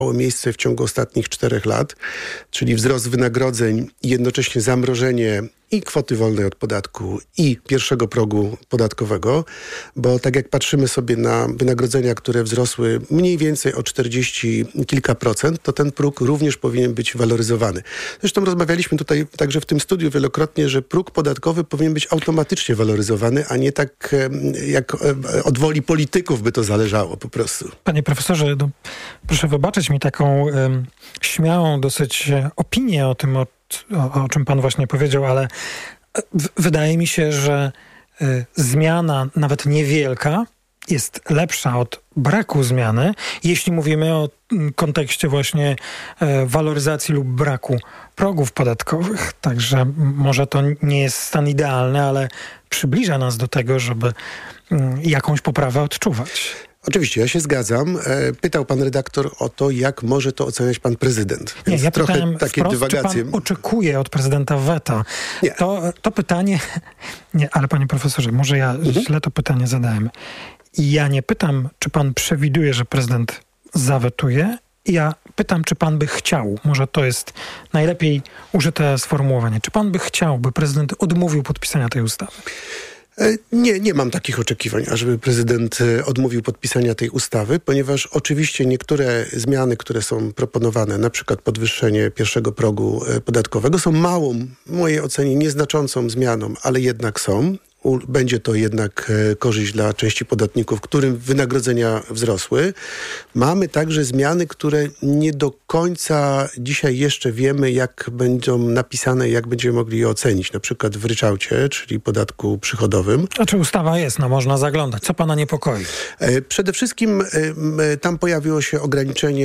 miało miejsce w ciągu ostatnich 4 lat, czyli wzrost wynagrodzeń i jednocześnie zamrożenie i kwoty wolnej od podatku, i pierwszego progu podatkowego, bo tak jak patrzymy sobie na wynagrodzenia, które wzrosły mniej więcej o 40 kilka procent, to ten próg również powinien być waloryzowany. Zresztą rozmawialiśmy tutaj także w tym studiu wielokrotnie, że próg podatkowy powinien być automatycznie waloryzowany, a nie tak jak od woli polityków by to zależało po prostu. Panie profesorze, proszę wybaczyć mi taką śmiałą dosyć opinię o tym, o czym pan właśnie powiedział, ale wydaje mi się, że zmiana, nawet niewielka, jest lepsza od braku zmiany, jeśli mówimy o kontekście właśnie waloryzacji lub braku progów podatkowych. Także może to nie jest stan idealny, ale przybliża nas do tego, żeby jakąś poprawę odczuwać. Oczywiście, ja się zgadzam. Pytał pan redaktor o to, jak może to oceniać pan prezydent. Nie, ja trochę pytałem takie wprost, dywagacje. czy pan oczekuje od prezydenta weta? Nie. To pytanie... Nie, ale panie profesorze, może ja źle to pytanie zadałem. I ja nie pytam, czy pan przewiduje, że prezydent zawetuje. Ja pytam, czy pan by chciał, może to jest najlepiej użyte sformułowanie, czy pan by chciał, by prezydent odmówił podpisania tej ustawy? Nie mam takich oczekiwań, ażeby prezydent odmówił podpisania tej ustawy, ponieważ oczywiście niektóre zmiany, które są proponowane, na przykład podwyższenie pierwszego progu podatkowego, są małą, w mojej ocenie nieznaczącą zmianą, ale jednak są. Będzie to jednak korzyść dla części podatników, którym wynagrodzenia wzrosły. Mamy także zmiany, które nie do końca dzisiaj jeszcze wiemy, jak będą napisane, jak będziemy mogli je ocenić. Na przykład w ryczałcie, czyli podatku przychodowym. Znaczy ustawa jest, można zaglądać. Co pana niepokoi? Przede wszystkim tam pojawiło się ograniczenie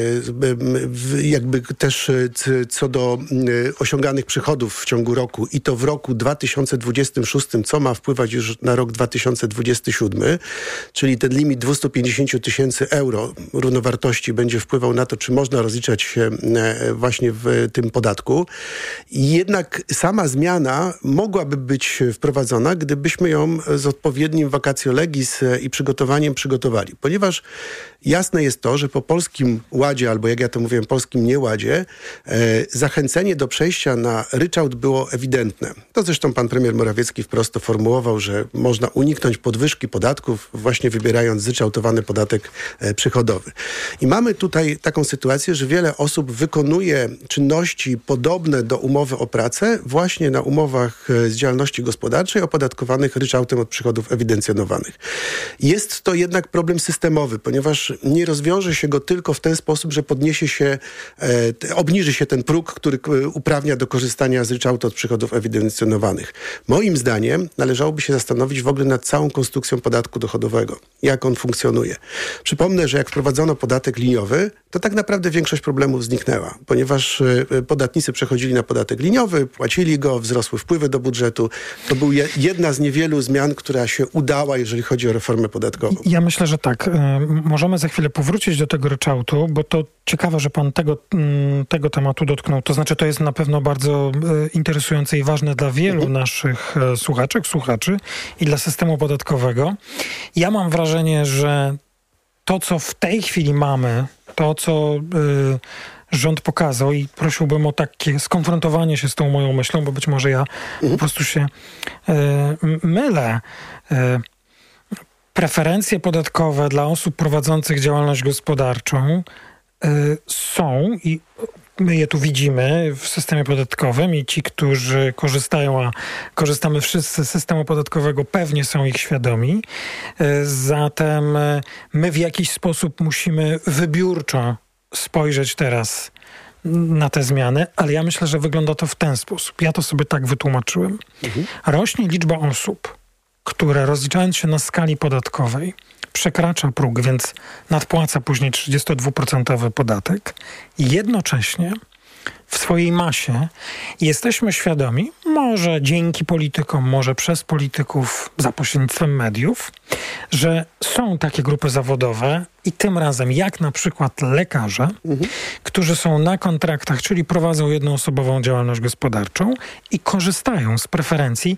jakby też co do osiąganych przychodów w ciągu roku i to w roku 2026, co ma wpływać już na rok 2027, czyli ten limit 250 tysięcy euro równowartości będzie wpływał na to, czy można rozliczać się właśnie w tym podatku. I jednak sama zmiana mogłaby być wprowadzona, gdybyśmy ją z odpowiednim vacatio legis i przygotowaniem przygotowali. Ponieważ jasne jest to, że po polskim ładzie, albo jak ja to mówiłem, polskim nieładzie, zachęcenie do przejścia na ryczałt było ewidentne. To zresztą pan premier Morawiecki wprost to formułował, że można uniknąć podwyżki podatków właśnie wybierając zryczałtowany podatek przychodowy. I mamy tutaj taką sytuację, że wiele osób wykonuje czynności podobne do umowy o pracę właśnie na umowach z działalności gospodarczej opodatkowanych ryczałtem od przychodów ewidencjonowanych. Jest to jednak problem systemowy, ponieważ nie rozwiąże się go tylko w ten sposób, że obniży się ten próg, który uprawnia do korzystania z ryczałtu od przychodów ewidencjonowanych. Moim zdaniem należałoby się zastanowić w ogóle nad całą konstrukcją podatku dochodowego. Jak on funkcjonuje. Przypomnę, że jak wprowadzono podatek liniowy, to tak naprawdę większość problemów zniknęła, ponieważ podatnicy przechodzili na podatek liniowy, płacili go, wzrosły wpływy do budżetu. To była jedna z niewielu zmian, która się udała, jeżeli chodzi o reformę podatkową. Ja myślę, że tak. Możemy za chwilę powrócić do tego ryczałtu, bo to ciekawe, że pan tego tematu dotknął. To znaczy, to jest na pewno bardzo interesujące i ważne dla wielu naszych słuchaczy i dla systemu podatkowego. Ja mam wrażenie, że to, co w tej chwili mamy, to, co rząd pokazał i prosiłbym o takie skonfrontowanie się z tą moją myślą, bo być może ja po prostu się mylę. Preferencje podatkowe dla osób prowadzących działalność gospodarczą są i my je tu widzimy w systemie podatkowym i ci, którzy korzystają, a korzystamy wszyscy z systemu podatkowego, pewnie są ich świadomi. Zatem my w jakiś sposób musimy wybiórczo spojrzeć teraz na te zmiany, ale ja myślę, że wygląda to w ten sposób. Ja to sobie tak wytłumaczyłem. Rośnie liczba osób, które rozliczając się na skali podatkowej przekracza próg, więc nadpłaca później 32% podatek i jednocześnie w swojej masie jesteśmy świadomi, może dzięki politykom, może przez polityków za pośrednictwem mediów, że są takie grupy zawodowe i tym razem jak na przykład lekarze, którzy są na kontraktach, czyli prowadzą jednoosobową działalność gospodarczą i korzystają z preferencji,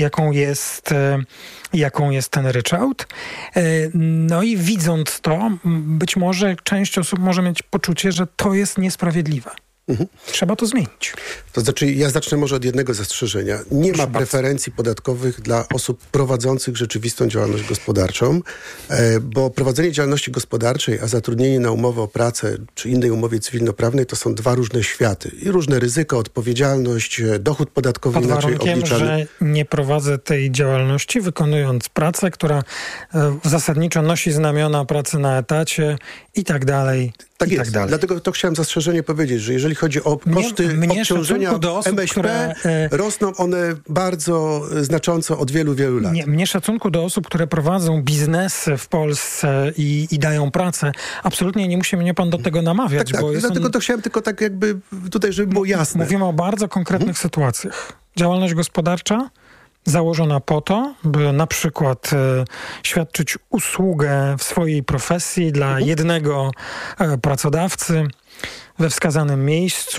jaką jest ten ryczałt. No i widząc to, być może część osób może mieć poczucie, że to jest niesprawiedliwe. Trzeba to zmienić. To znaczy, ja zacznę może od jednego zastrzeżenia. Nie ma preferencji podatkowych dla osób prowadzących rzeczywistą działalność gospodarczą, bo prowadzenie działalności gospodarczej, a zatrudnienie na umowę o pracę czy innej umowie cywilnoprawnej to są dwa różne światy. I różne ryzyko, odpowiedzialność, dochód podatkowy inaczej obliczany. Pod warunkiem, że nie prowadzę tej działalności, wykonując pracę, która zasadniczo nosi znamiona pracy na etacie i tak dalej. Tak jest. Dlatego to chciałem zastrzeżenie powiedzieć, że jeżeli chodzi o koszty obciążenia MŚP, rosną one bardzo znacząco od wielu, wielu lat. Mnie szacunku do osób, które prowadzą biznesy w Polsce i dają pracę, absolutnie nie musi mnie pan do tego namawiać. Tak, dlatego to chciałem tylko tak jakby tutaj, żeby było jasne. Mówimy o bardzo konkretnych sytuacjach. Działalność gospodarcza założona po to, by na przykład świadczyć usługę w swojej profesji dla jednego pracodawcy we wskazanym miejscu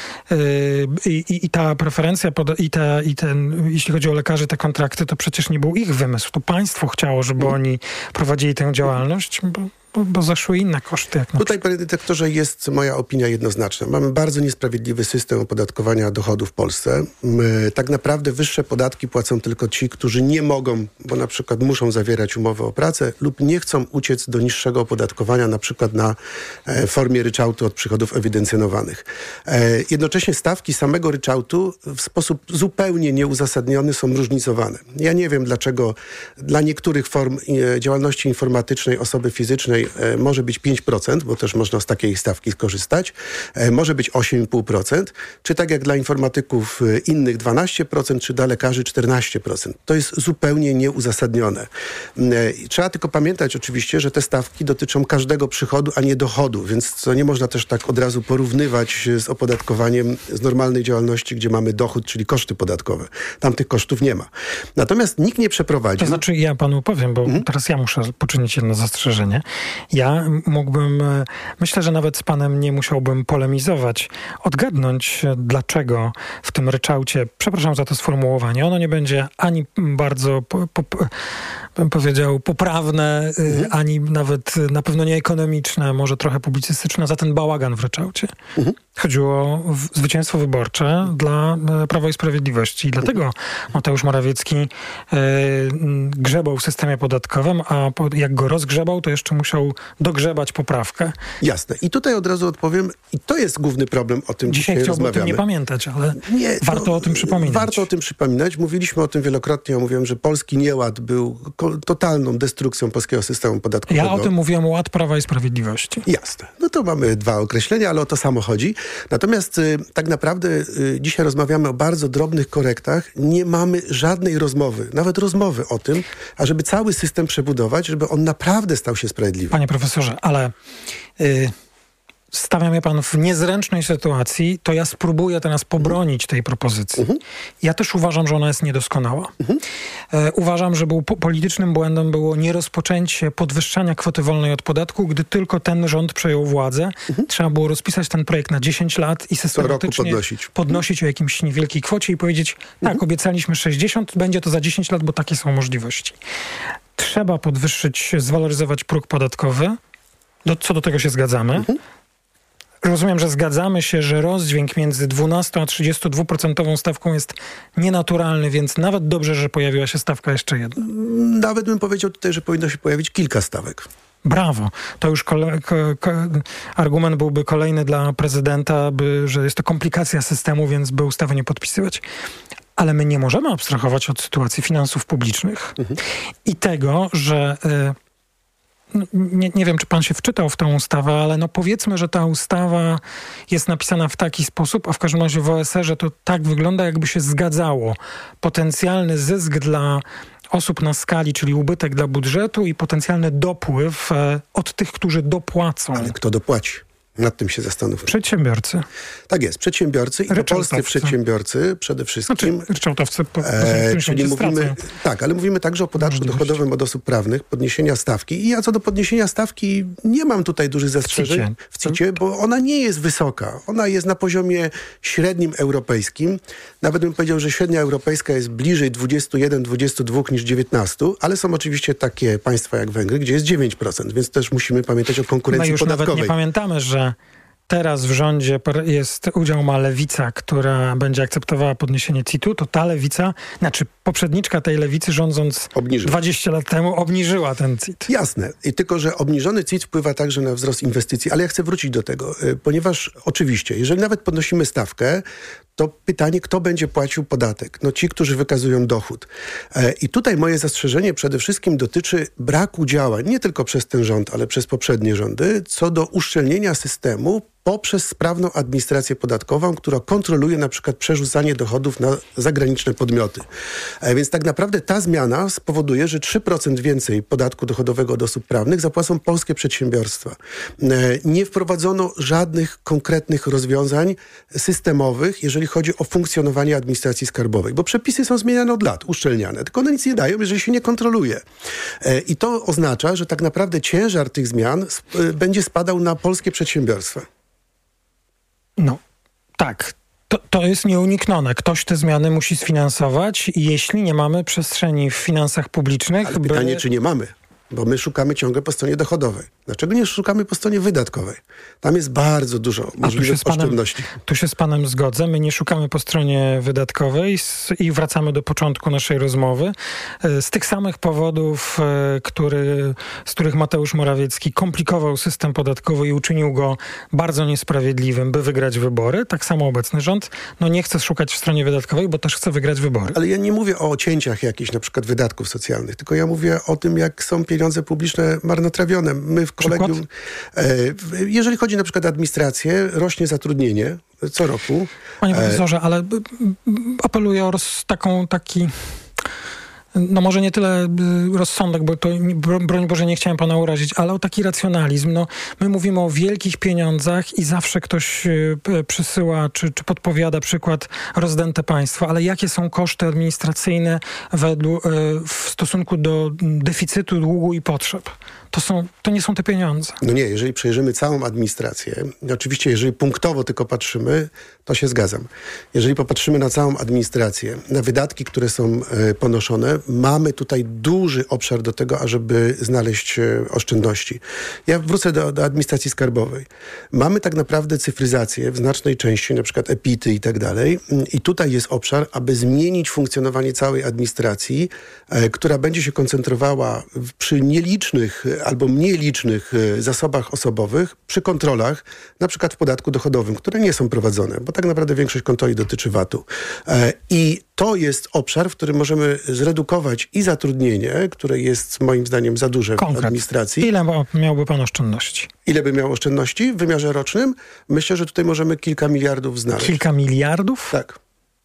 i ta preferencja jeśli chodzi o lekarzy, te kontrakty, to przecież nie był ich wymysł. To państwo chciało, żeby oni prowadzili tę działalność, bo zaszły inne koszty. Tutaj, panie dyrektorze, jest moja opinia jednoznaczna. Mamy bardzo niesprawiedliwy system opodatkowania dochodów w Polsce. Tak naprawdę wyższe podatki płacą tylko ci, którzy nie mogą, bo na przykład muszą zawierać umowę o pracę lub nie chcą uciec do niższego opodatkowania, na przykład na formie ryczałtu od przychodów ewidencjonowanych. Jednocześnie stawki samego ryczałtu w sposób zupełnie nieuzasadniony są różnicowane. Ja nie wiem, dlaczego dla niektórych form działalności informatycznej osoby fizycznej może być 5%, bo też można z takiej stawki skorzystać. Może być 8,5%, czy tak jak dla informatyków innych 12%, czy dla lekarzy 14%. To jest zupełnie nieuzasadnione. Trzeba tylko pamiętać oczywiście, że te stawki dotyczą każdego przychodu, a nie dochodu, więc to nie można też tak od razu porównywać z opodatkowaniem z normalnej działalności, gdzie mamy dochód, czyli koszty podatkowe. Tam tych kosztów nie ma. Natomiast nikt nie przeprowadził... To znaczy, ja panu powiem, bo teraz ja muszę poczynić jedno zastrzeżenie. Ja mógłbym, myślę, że nawet z panem nie musiałbym polemizować, odgadnąć, dlaczego w tym ryczałcie, przepraszam za to sformułowanie, ono nie będzie ani bardzo, bym powiedział, poprawne, ani nawet na pewno nie ekonomiczne, może trochę publicystyczne, za ten bałagan w ryczałcie. Chodziło o zwycięstwo wyborcze dla Prawa i Sprawiedliwości. I dlatego Mateusz Morawiecki grzebał w systemie podatkowym, a jak go rozgrzebał, to jeszcze musiał dogrzebać poprawkę. Jasne. I tutaj od razu odpowiem, i to jest główny problem, o tym dzisiaj chciałbym rozmawiamy. o tym nie pamiętać, ale warto o tym przypominać. Warto o tym przypominać. Mówiliśmy o tym wielokrotnie. Ja mówiłem, że polski nieład był totalną destrukcją polskiego systemu podatkowego. Ja o tym mówiłem, ład Prawa i Sprawiedliwości. Jasne. No to mamy dwa określenia, ale o to samo chodzi. Natomiast tak naprawdę dzisiaj rozmawiamy o bardzo drobnych korektach. Nie mamy żadnej rozmowy, nawet rozmowy o tym, ażeby cały system przebudować, żeby on naprawdę stał się sprawiedliwy. Panie profesorze, ale stawia mnie pan w niezręcznej sytuacji, to ja spróbuję teraz pobronić tej propozycji. Ja też uważam, że ona jest niedoskonała. Uważam, że politycznym błędem było nierozpoczęcie podwyższania kwoty wolnej od podatku, gdy tylko ten rząd przejął władzę. Trzeba było rozpisać ten projekt na 10 lat i systematycznie podnosić o jakimś niewielkiej kwocie i powiedzieć, tak, obiecaliśmy 60, będzie to za 10 lat, bo takie są możliwości. Trzeba podwyższyć, zwaloryzować próg podatkowy. Co do tego się zgadzamy. Rozumiem, że zgadzamy się, że rozdźwięk między 12 a 32% stawką jest nienaturalny, więc nawet dobrze, że pojawiła się stawka jeszcze jedna. Nawet bym powiedział tutaj, że powinno się pojawić kilka stawek. Brawo. To już argument byłby kolejny dla prezydenta, że jest to komplikacja systemu, więc by ustawy nie podpisywać. Ale my nie możemy abstrahować od sytuacji finansów publicznych i tego, że... Nie wiem, czy pan się wczytał w tę ustawę, ale powiedzmy, że ta ustawa jest napisana w taki sposób, a w każdym razie w OSR-ze to tak wygląda, jakby się zgadzało. Potencjalny zysk dla osób na skali, czyli ubytek dla budżetu i potencjalny dopływ od tych, którzy dopłacą. Ale kto dopłaci? Nad tym się zastanówmy. Przedsiębiorcy. Tak jest, przedsiębiorcy i to polscy przedsiębiorcy przede wszystkim. Ryczałtowcy czyli mówimy, tak, ale mówimy także o podatku dochodowym od osób prawnych, podniesienia stawki. I ja co do podniesienia stawki nie mam tutaj dużych zastrzeżeń w CIT-cie, bo ona nie jest wysoka. Ona jest na poziomie średnim europejskim. Nawet bym powiedział, że średnia europejska jest bliżej 21, 22 niż 19, ale są oczywiście takie państwa jak Węgry, gdzie jest 9%, więc też musimy pamiętać o konkurencji podatkowej. Nawet nie pamiętamy, że teraz w rządzie udział ma Lewica, która będzie akceptowała podniesienie CIT-u, to ta Lewica, poprzedniczka tej Lewicy rządząc 20 lat temu obniżyła ten CIT. Jasne. I tylko, że obniżony CIT wpływa także na wzrost inwestycji, ale ja chcę wrócić do tego, ponieważ oczywiście, jeżeli nawet podnosimy stawkę, to pytanie, kto będzie płacił podatek? No ci, którzy wykazują dochód. I tutaj moje zastrzeżenie przede wszystkim dotyczy braku działań, nie tylko przez ten rząd, ale przez poprzednie rządy, co do uszczelnienia systemu poprzez sprawną administrację podatkową, która kontroluje na przykład przerzucanie dochodów na zagraniczne podmioty. Więc tak naprawdę ta zmiana spowoduje, że 3% więcej podatku dochodowego od osób prawnych zapłacą polskie przedsiębiorstwa. Nie wprowadzono żadnych konkretnych rozwiązań systemowych, jeżeli chodzi o funkcjonowanie administracji skarbowej, bo przepisy są zmieniane od lat, uszczelniane, tylko one nic nie dają, jeżeli się nie kontroluje. I to oznacza, że tak naprawdę ciężar tych zmian będzie spadał na polskie przedsiębiorstwa. No, tak. To jest nieuniknione. Ktoś te zmiany musi sfinansować, jeśli nie mamy przestrzeni w finansach publicznych. Ale pytanie, czy nie mamy? Bo my szukamy ciągle po stronie dochodowej. Dlaczego nie szukamy po stronie wydatkowej? Tam jest bardzo dużo możliwych oszczędności. Tu się z panem zgodzę. My nie szukamy po stronie wydatkowej i wracamy do początku naszej rozmowy. Z tych samych powodów, z których Mateusz Morawiecki komplikował system podatkowy i uczynił go bardzo niesprawiedliwym, by wygrać wybory. Tak samo obecny rząd nie chce szukać w stronie wydatkowej, bo też chce wygrać wybory. Ale ja nie mówię o cięciach jakichś na przykład wydatków socjalnych, tylko ja mówię o tym, jak są pieniądze publiczne marnotrawione. My w kolegium, jeżeli chodzi na przykład o administrację, rośnie zatrudnienie co roku. Panie profesorze, ale apeluję o taki... może nie tyle rozsądek, bo to broń Boże nie chciałem pana urazić, ale o taki racjonalizm. My mówimy o wielkich pieniądzach i zawsze ktoś przysyła czy podpowiada przykład rozdęte państwo, ale jakie są koszty administracyjne w stosunku do deficytu, długu i potrzeb? To nie są te pieniądze. No nie, jeżeli przejrzymy całą administrację, oczywiście jeżeli punktowo tylko patrzymy, to się zgadzam. Jeżeli popatrzymy na całą administrację, na wydatki, które są ponoszone, mamy tutaj duży obszar do tego, ażeby znaleźć oszczędności. Ja wrócę do administracji skarbowej. Mamy tak naprawdę cyfryzację w znacznej części, na przykład EPIT-y i tak dalej. I tutaj jest obszar, aby zmienić funkcjonowanie całej administracji, która będzie się koncentrowała przy nielicznych albo mniej licznych zasobach osobowych, przy kontrolach, na przykład w podatku dochodowym, które nie są prowadzone, bo tak naprawdę większość kontroli dotyczy VAT-u. I to jest obszar, w którym możemy zredukować i zatrudnienie, które jest moim zdaniem za duże w administracji. Ile miałby pan oszczędności? Ile by miał oszczędności w wymiarze rocznym? Myślę, że tutaj możemy kilka miliardów znaleźć. Kilka miliardów? Tak.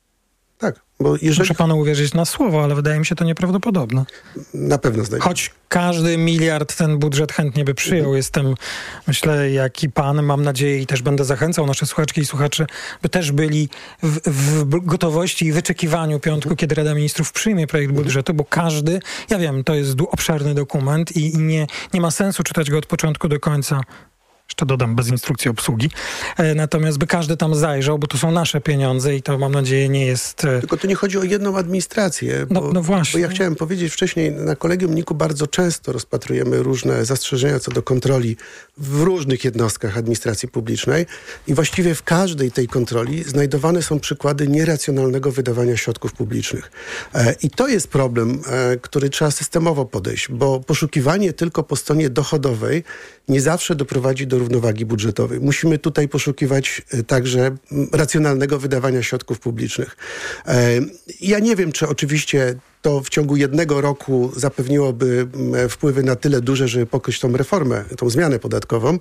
Bo Muszę panu uwierzyć na słowo, ale wydaje mi się to nieprawdopodobne. Na pewno znajdziemy. Choć każdy miliard ten budżet chętnie by przyjął. Jestem, myślę, jak i pan, mam nadzieję i też będę zachęcał nasze słuchaczki i słuchaczy, by też byli w gotowości i wyczekiwaniu piątku, kiedy Rada Ministrów przyjmie projekt budżetu, bo każdy, ja wiem, to jest obszerny dokument i nie ma sensu czytać go od początku do końca. Jeszcze dodam, bez instrukcji obsługi. Natomiast by każdy tam zajrzał, bo to są nasze pieniądze i to, mam nadzieję, nie jest... Tylko to nie chodzi o jedną administrację. No właśnie. Bo ja chciałem powiedzieć wcześniej, na Kolegium NIK-u bardzo często rozpatrujemy różne zastrzeżenia co do kontroli w różnych jednostkach administracji publicznej i właściwie w każdej tej kontroli znajdowane są przykłady nieracjonalnego wydawania środków publicznych. I to jest problem, który trzeba systemowo podejść, bo poszukiwanie tylko po stronie dochodowej nie zawsze doprowadzi do równowagi budżetowej. Musimy tutaj poszukiwać także racjonalnego wydawania środków publicznych. Ja nie wiem, czy oczywiście to w ciągu jednego roku zapewniłoby wpływy na tyle duże, żeby pokryć tą reformę, tą zmianę podatkową,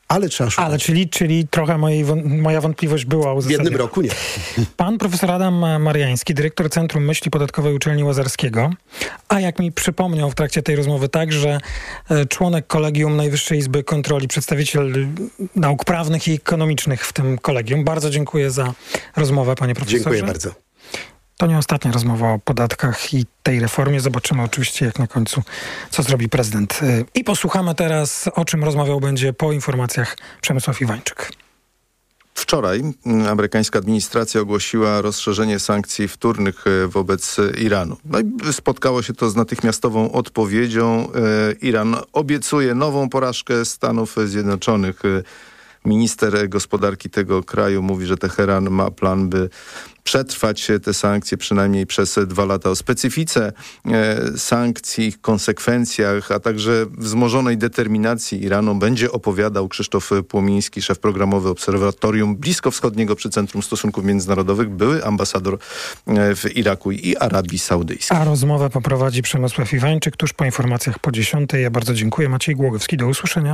ale trzeba szukać. Ale czyli trochę moja wątpliwość była uzasadniona. W jednym roku nie. Pan profesor Adam Mariański, dyrektor Centrum Myśli Podatkowej Uczelni Łazarskiego, a jak mi przypomniał w trakcie tej rozmowy także członek Kolegium Najwyższej Izby Kontroli, przedstawiciel nauk prawnych i ekonomicznych w tym kolegium. Bardzo dziękuję za rozmowę, panie profesorze. Dziękuję bardzo. To nie ostatnia rozmowa o podatkach i tej reformie. Zobaczymy oczywiście, jak na końcu, co zrobi prezydent. I posłuchamy teraz, o czym rozmawiał będzie po informacjach Przemysław Iwańczyk. Wczoraj amerykańska administracja ogłosiła rozszerzenie sankcji wtórnych wobec Iranu. No i spotkało się to z natychmiastową odpowiedzią. Iran obiecuje nową porażkę Stanów Zjednoczonych. Minister gospodarki tego kraju mówi, że Teheran ma plan, by przetrwać te sankcje przynajmniej przez 2 lata. O specyfice sankcji, ich konsekwencjach, a także wzmożonej determinacji Iranu będzie opowiadał Krzysztof Płomiński, szef programowy Obserwatorium Bliskowschodniego przy Centrum Stosunków Międzynarodowych, były ambasador w Iraku i Arabii Saudyjskiej. A rozmowę poprowadzi Przemysław Iwańczyk tuż po informacjach po 10:00. Ja bardzo dziękuję. Maciej Głogowski, do usłyszenia.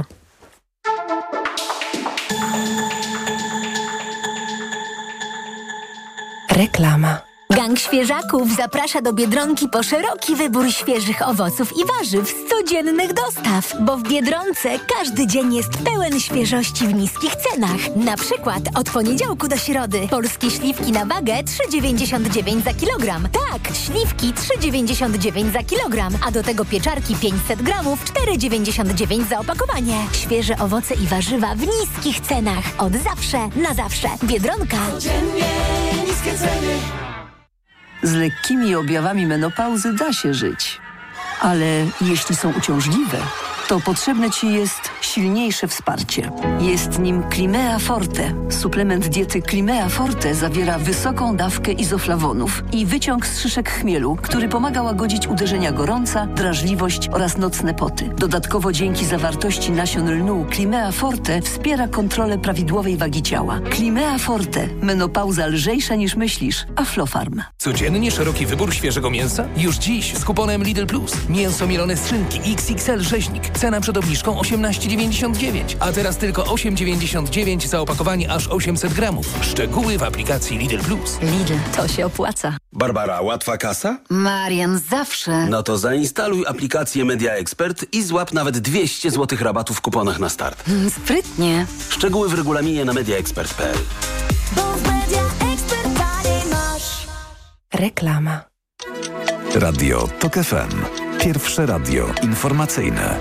Reklama. Gang Świeżaków zaprasza do Biedronki po szeroki wybór świeżych owoców i warzyw z codziennych dostaw, bo w Biedronce każdy dzień jest pełen świeżości w niskich cenach. Na przykład od poniedziałku do środy polskie śliwki na wagę 3,99 za kilogram. Tak, śliwki 3,99 za kilogram, a do tego pieczarki 500 gramów 4,99 za opakowanie. Świeże owoce i warzywa w niskich cenach. Od zawsze na zawsze. Biedronka. Codziennie niskie ceny. Z lekkimi objawami menopauzy da się żyć. Ale jeśli są uciążliwe, to potrzebne Ci jest silniejsze wsparcie. Jest nim Climea Forte. Suplement diety Climea Forte zawiera wysoką dawkę izoflawonów i wyciąg z szyszek chmielu, który pomaga łagodzić uderzenia gorąca, drażliwość oraz nocne poty. Dodatkowo dzięki zawartości nasion lnu Climea Forte wspiera kontrolę prawidłowej wagi ciała. Climea Forte. Menopauza lżejsza niż myślisz. Aflofarm. Codziennie szeroki wybór świeżego mięsa? Już dziś z kuponem Lidl Plus. Mięso mielone z szynki XXL rzeźnik. Cena przed obniżką 18,99, a teraz tylko 8,99 za opakowanie aż 800 gramów. Szczegóły w aplikacji Lidl Plus. Lidl, to się opłaca. Barbara, łatwa kasa? Marian, zawsze. No to zainstaluj aplikację Media Expert i złap nawet 200 zł rabatu w kuponach na start. Sprytnie. Szczegóły w regulaminie na mediaexpert.pl. Bo w Media Expert taniej masz. Reklama. Radio TOK FM. Pierwsze radio informacyjne.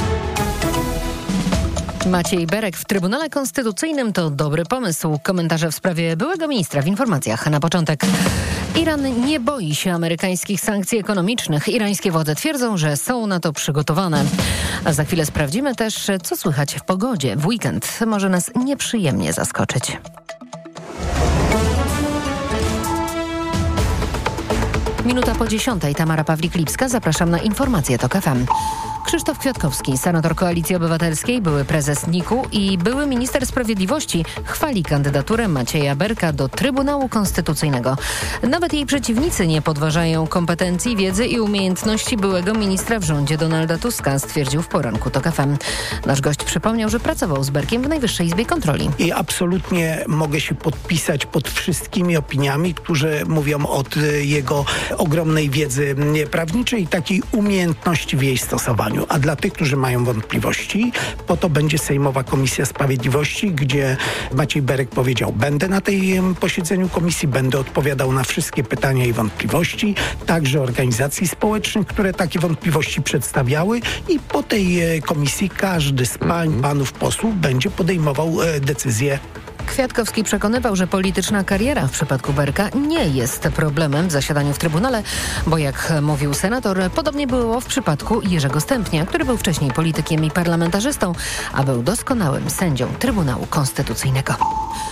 Maciej Berek w Trybunale Konstytucyjnym to dobry pomysł. Komentarze w sprawie byłego ministra w informacjach. Na początek. Iran nie boi się amerykańskich sankcji ekonomicznych. Irańskie władze twierdzą, że są na to przygotowane. A za chwilę sprawdzimy też, co słychać w pogodzie. W weekend może nas nieprzyjemnie zaskoczyć. Minuta po 10:00. Tamara Pawlik-Lipska. Zapraszam na informacje TOK FM. Krzysztof Kwiatkowski, senator Koalicji Obywatelskiej, były prezes NIK-u i były minister sprawiedliwości, chwali kandydaturę Macieja Berka do Trybunału Konstytucyjnego. Nawet jej przeciwnicy nie podważają kompetencji, wiedzy i umiejętności byłego ministra w rządzie Donalda Tuska, stwierdził w poranku TOK FM. Nasz gość przypomniał, że pracował z Berkiem w Najwyższej Izbie Kontroli. I absolutnie mogę się podpisać pod wszystkimi opiniami, które mówią o jego ogromnej wiedzy prawniczej i takiej umiejętności w jej stosowaniu. A dla tych, którzy mają wątpliwości, po to będzie Sejmowa Komisja Sprawiedliwości, gdzie Maciej Berek powiedział: będę na tej posiedzeniu komisji, będę odpowiadał na wszystkie pytania i wątpliwości, także organizacji społecznych, które takie wątpliwości przedstawiały, i po tej komisji każdy z panów posłów będzie podejmował decyzję. Kwiatkowski przekonywał, że polityczna kariera w przypadku Berka nie jest problemem w zasiadaniu w Trybunale, bo jak mówił senator, podobnie było w przypadku Jerzego Stępnia, który był wcześniej politykiem i parlamentarzystą, a był doskonałym sędzią Trybunału Konstytucyjnego.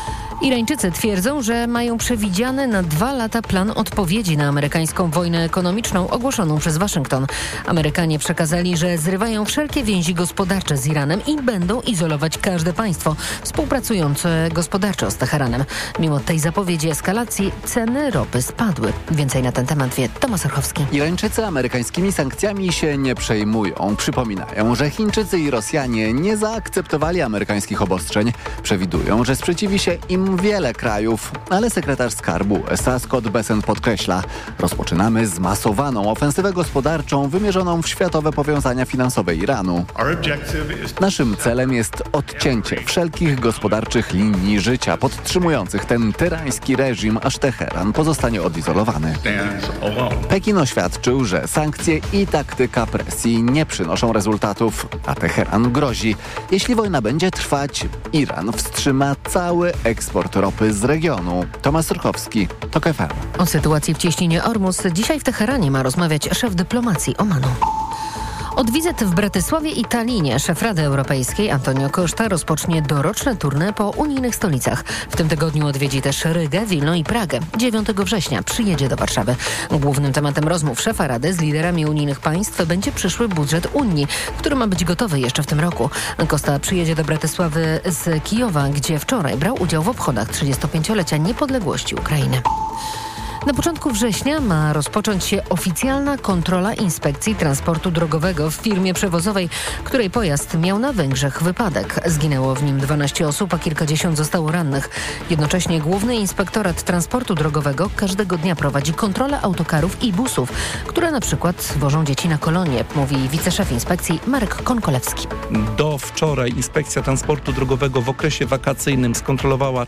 Irańczycy twierdzą, że mają przewidziany na 2 lata plan odpowiedzi na amerykańską wojnę ekonomiczną ogłoszoną przez Waszyngton. Amerykanie przekazali, że zrywają wszelkie więzi gospodarcze z Iranem i będą izolować każde państwo współpracujące gospodarczo z Teheranem. Mimo tej zapowiedzi eskalacji ceny ropy spadły. Więcej na ten temat wie Tomasz Orchowski. Irańczycy amerykańskimi sankcjami się nie przejmują. Przypominają, że Chińczycy i Rosjanie nie zaakceptowali amerykańskich obostrzeń. Przewidują, że sprzeciwi się im wiele krajów, ale sekretarz skarbu USA Scott Bessent podkreśla: rozpoczynamy zmasowaną ofensywę gospodarczą wymierzoną w światowe powiązania finansowe Iranu. Naszym celem jest odcięcie wszelkich gospodarczych linii życia podtrzymujących ten tyrański reżim, aż Teheran pozostanie odizolowany. Pekin oświadczył, że sankcje i taktyka presji nie przynoszą rezultatów, a Teheran grozi: jeśli wojna będzie trwać, Iran wstrzyma cały eksport ropy z regionu. Tomasz Surkowski, TOK FM. O sytuacji w cieśninie Ormus dzisiaj w Teheranie ma rozmawiać szef dyplomacji Omanu. Od wizyt w Bratysławie i Tallinie szef Rady Europejskiej Antonio Costa rozpocznie doroczne tournée po unijnych stolicach. W tym tygodniu odwiedzi też Rygę, Wilno i Pragę. 9 września przyjedzie do Warszawy. Głównym tematem rozmów szefa Rady z liderami unijnych państw będzie przyszły budżet Unii, który ma być gotowy jeszcze w tym roku. Costa przyjedzie do Bratysławy z Kijowa, gdzie wczoraj brał udział w obchodach 35-lecia niepodległości Ukrainy. Na początku września ma rozpocząć się oficjalna kontrola Inspekcji Transportu Drogowego w firmie przewozowej, której pojazd miał na Węgrzech wypadek. Zginęło w nim 12 osób, a kilkadziesiąt zostało rannych. Jednocześnie Główny Inspektorat Transportu Drogowego każdego dnia prowadzi kontrolę autokarów i busów, które na przykład wożą dzieci na kolonie, mówi wiceszef inspekcji Marek Konkolewski. Do wczoraj Inspekcja Transportu Drogowego w okresie wakacyjnym skontrolowała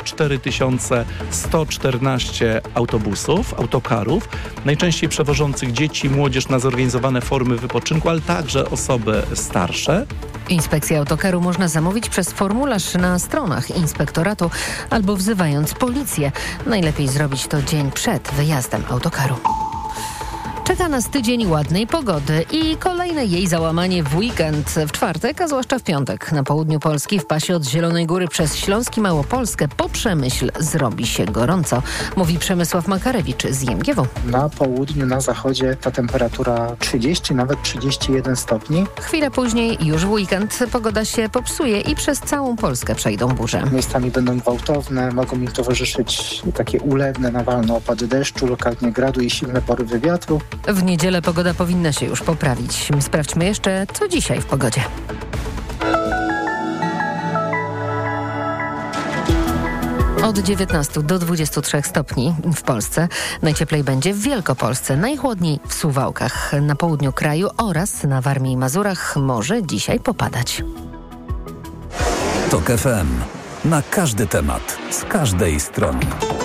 4114 autobusów, autokarów, najczęściej przewożących dzieci, młodzież na zorganizowane formy wypoczynku, ale także osoby starsze. Inspekcję autokaru można zamówić przez formularz na stronach inspektoratu albo wzywając policję. Najlepiej zrobić to dzień przed wyjazdem autokaru. Czeka nas tydzień ładnej pogody i kolejne jej załamanie w weekend, w czwartek, a zwłaszcza w piątek. Na południu Polski, w pasie od Zielonej Góry przez Śląsk i Małopolskę po Przemyśl zrobi się gorąco, mówi Przemysław Makarewicz z IMGW. Na południu, na zachodzie ta temperatura 30, nawet 31 stopni. Chwilę później, już w weekend, pogoda się popsuje i przez całą Polskę przejdą burze. Miejscami będą gwałtowne, mogą im towarzyszyć takie ulewne, nawalne opady deszczu, lokalnie gradu i silne porywy wiatru. W niedzielę pogoda powinna się już poprawić. Sprawdźmy jeszcze, co dzisiaj w pogodzie. Od 19 do 23 stopni w Polsce. Najcieplej będzie w Wielkopolsce, najchłodniej w Suwałkach. Na południu kraju oraz na Warmii i Mazurach może dzisiaj popadać. TOK FM. Na każdy temat, z każdej strony.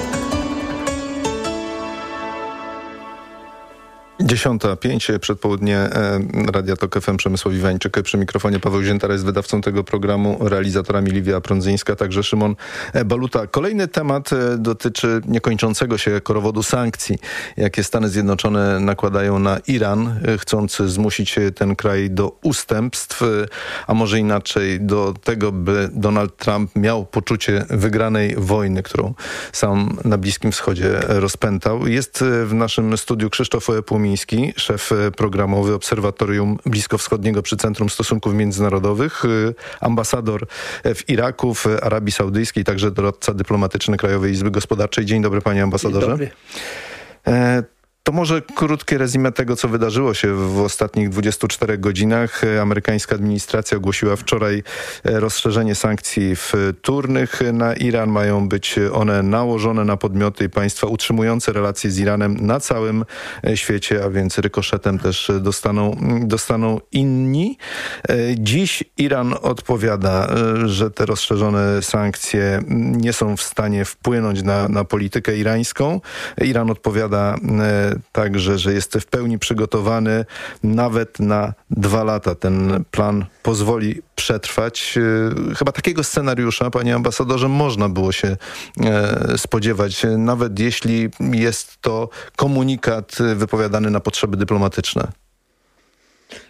10:05, przedpołudnie Radia TOK FM, Przemysław Iwańczyk przy mikrofonie, Paweł Ziętara jest wydawcą tego programu, realizatorami Liwia Prądzyńska, także Szymon Baluta. Kolejny temat dotyczy niekończącego się korowodu sankcji, jakie Stany Zjednoczone nakładają na Iran, chcąc zmusić ten kraj do ustępstw, a może inaczej do tego, by Donald Trump miał poczucie wygranej wojny, którą sam na Bliskim Wschodzie rozpętał. Jest w naszym studiu Krzysztof Płomiński, szef programowy Obserwatorium Bliskowschodniego przy Centrum Stosunków Międzynarodowych, ambasador w Iraku, w Arabii Saudyjskiej, także doradca dyplomatyczny Krajowej Izby Gospodarczej. Dzień dobry, panie ambasadorze. Dzień dobry. To może krótkie resume tego, co wydarzyło się w ostatnich 24 godzinach. Amerykańska administracja ogłosiła wczoraj rozszerzenie sankcji wtórnych na Iran. Mają być one nałożone na podmioty i państwa utrzymujące relacje z Iranem na całym świecie, a więc rykoszetem też dostaną inni. Dziś Iran odpowiada, że te rozszerzone sankcje nie są w stanie wpłynąć na politykę irańską. Iran odpowiada także, że jest w pełni przygotowany nawet na 2 lata. Ten plan pozwoli przetrwać. Chyba takiego scenariusza, panie ambasadorze, można było się spodziewać, nawet jeśli jest to komunikat wypowiadany na potrzeby dyplomatyczne.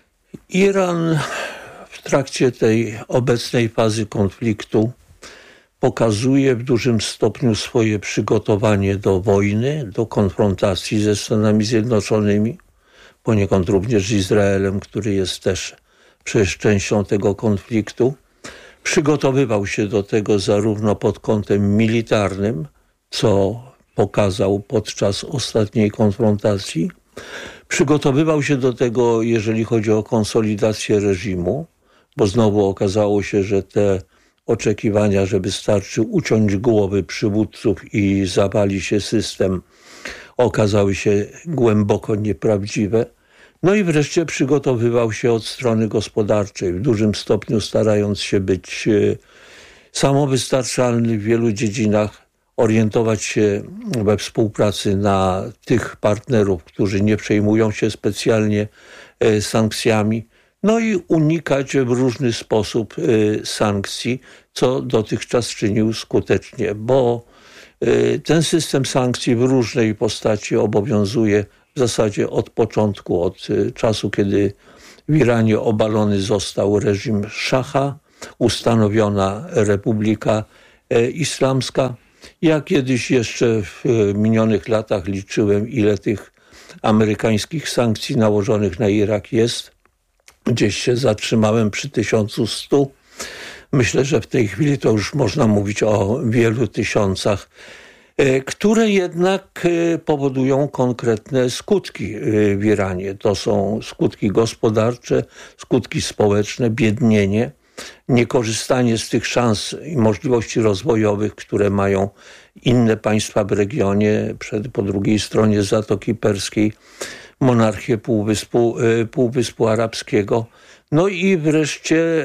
Iran w trakcie tej obecnej fazy konfliktu pokazuje w dużym stopniu swoje przygotowanie do wojny, do konfrontacji ze Stanami Zjednoczonymi, poniekąd również z Izraelem, który jest też przecież częścią tego konfliktu. Przygotowywał się do tego zarówno pod kątem militarnym, co pokazał podczas ostatniej konfrontacji. Przygotowywał się do tego, jeżeli chodzi o konsolidację reżimu, bo znowu okazało się, że te oczekiwania, że wystarczy uciąć głowy przywódców i zawali się system, okazały się głęboko nieprawdziwe. No i wreszcie przygotowywał się od strony gospodarczej, w dużym stopniu starając się być samowystarczalny w wielu dziedzinach, orientować się we współpracy na tych partnerów, którzy nie przejmują się specjalnie sankcjami, no i unikać w różny sposób sankcji, co dotychczas czynił skutecznie, bo ten system sankcji w różnej postaci obowiązuje w zasadzie od początku, od czasu, kiedy w Iranie obalony został reżim szacha, ustanowiona Republika Islamska. Ja kiedyś jeszcze w minionych latach liczyłem, ile tych amerykańskich sankcji nałożonych na Irak jest. Gdzieś się zatrzymałem przy 1100. Myślę, że w tej chwili to już można mówić o wielu tysiącach, które jednak powodują konkretne skutki w Iranie. To są skutki gospodarcze, skutki społeczne, biednienie, niekorzystanie z tych szans i możliwości rozwojowych, które mają inne państwa w regionie, po drugiej stronie Zatoki Perskiej, monarchię Półwyspu Arabskiego. No i wreszcie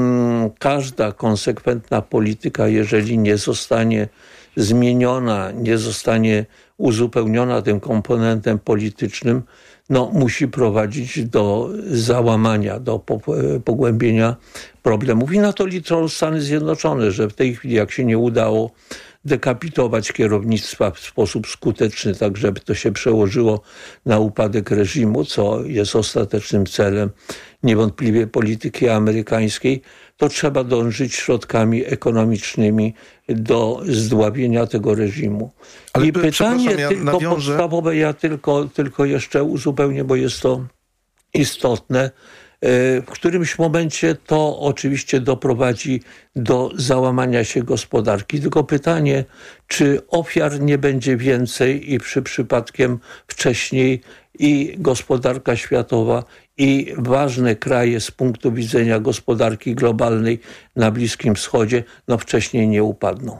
każda konsekwentna polityka, jeżeli nie zostanie zmieniona, nie zostanie uzupełniona tym komponentem politycznym, no, musi prowadzić do załamania, do pogłębienia problemów. I na to liczą Stany Zjednoczone, że w tej chwili, jak się nie udało dekapitować kierownictwa w sposób skuteczny, tak żeby to się przełożyło na upadek reżimu, co jest ostatecznym celem niewątpliwie polityki amerykańskiej, to trzeba dążyć środkami ekonomicznymi do zdławienia tego reżimu. Ale i pytanie nawiążę. podstawowe, ja tylko jeszcze uzupełnię, bo jest to istotne. W którymś momencie to oczywiście doprowadzi do załamania się gospodarki. Tylko pytanie, czy ofiar nie będzie więcej i przypadkiem wcześniej i gospodarka światowa, i ważne kraje z punktu widzenia gospodarki globalnej na Bliskim Wschodzie, no wcześniej nie upadną.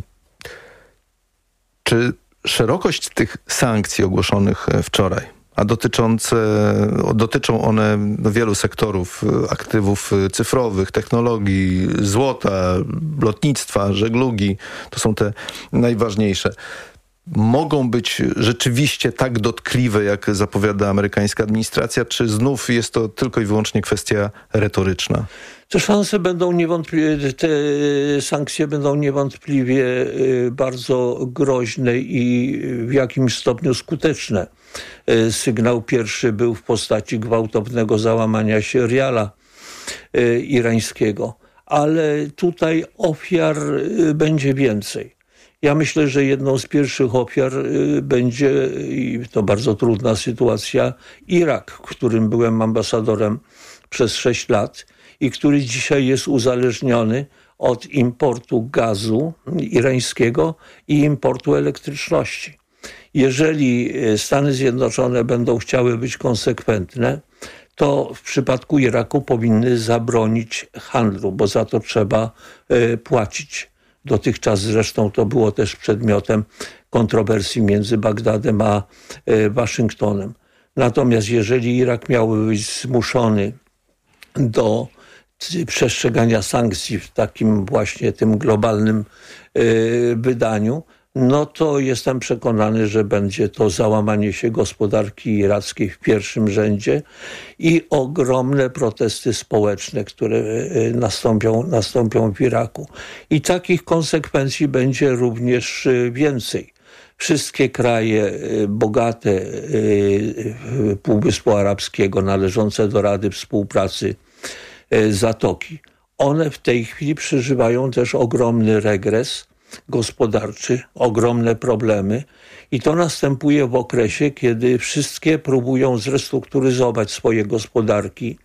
Czy szerokość tych sankcji ogłoszonych wczoraj, a dotyczą one wielu sektorów, aktywów cyfrowych, technologii, złota, lotnictwa, żeglugi, to są te najważniejsze, mogą być rzeczywiście tak dotkliwe, jak zapowiada amerykańska administracja, czy znów jest to tylko i wyłącznie kwestia retoryczna? Te szanse będą niewątpliwie, te sankcje będą niewątpliwie bardzo groźne i w jakimś stopniu skuteczne. Sygnał pierwszy był w postaci gwałtownego załamania się riala irańskiego, ale tutaj ofiar będzie więcej. Ja myślę, że jedną z pierwszych ofiar będzie, i to bardzo trudna sytuacja, Irak, w którym byłem ambasadorem przez 6 lat i który dzisiaj jest uzależniony od importu gazu irańskiego i importu elektryczności. Jeżeli Stany Zjednoczone będą chciały być konsekwentne, to w przypadku Iraku powinny zabronić handlu, bo za to trzeba płacić. Dotychczas zresztą to było też przedmiotem kontrowersji między Bagdadem a Waszyngtonem. Natomiast jeżeli Irak miałby być zmuszony do przestrzegania sankcji w takim właśnie tym globalnym wydaniu, no to jestem przekonany, że będzie to załamanie się gospodarki irackiej w pierwszym rzędzie i ogromne protesty społeczne, które nastąpią w Iraku. I takich konsekwencji będzie również więcej. Wszystkie kraje bogate Półwyspu Arabskiego, należące do Rady Współpracy Zatoki, one w tej chwili przeżywają też ogromny regres gospodarczy, ogromne problemy i to następuje w okresie, kiedy wszystkie próbują zrestrukturyzować swoje gospodarki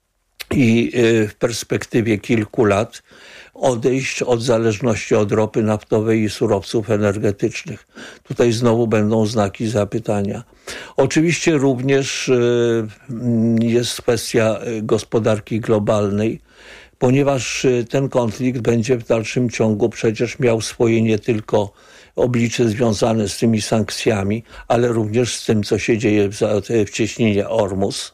i w perspektywie kilku lat odejść od zależności od ropy naftowej i surowców energetycznych. Tutaj znowu będą znaki zapytania. Oczywiście również jest kwestia gospodarki globalnej, ponieważ ten konflikt będzie w dalszym ciągu przecież miał swoje nie tylko oblicze związane z tymi sankcjami, ale również z tym, co się dzieje w cieśninie Ormus,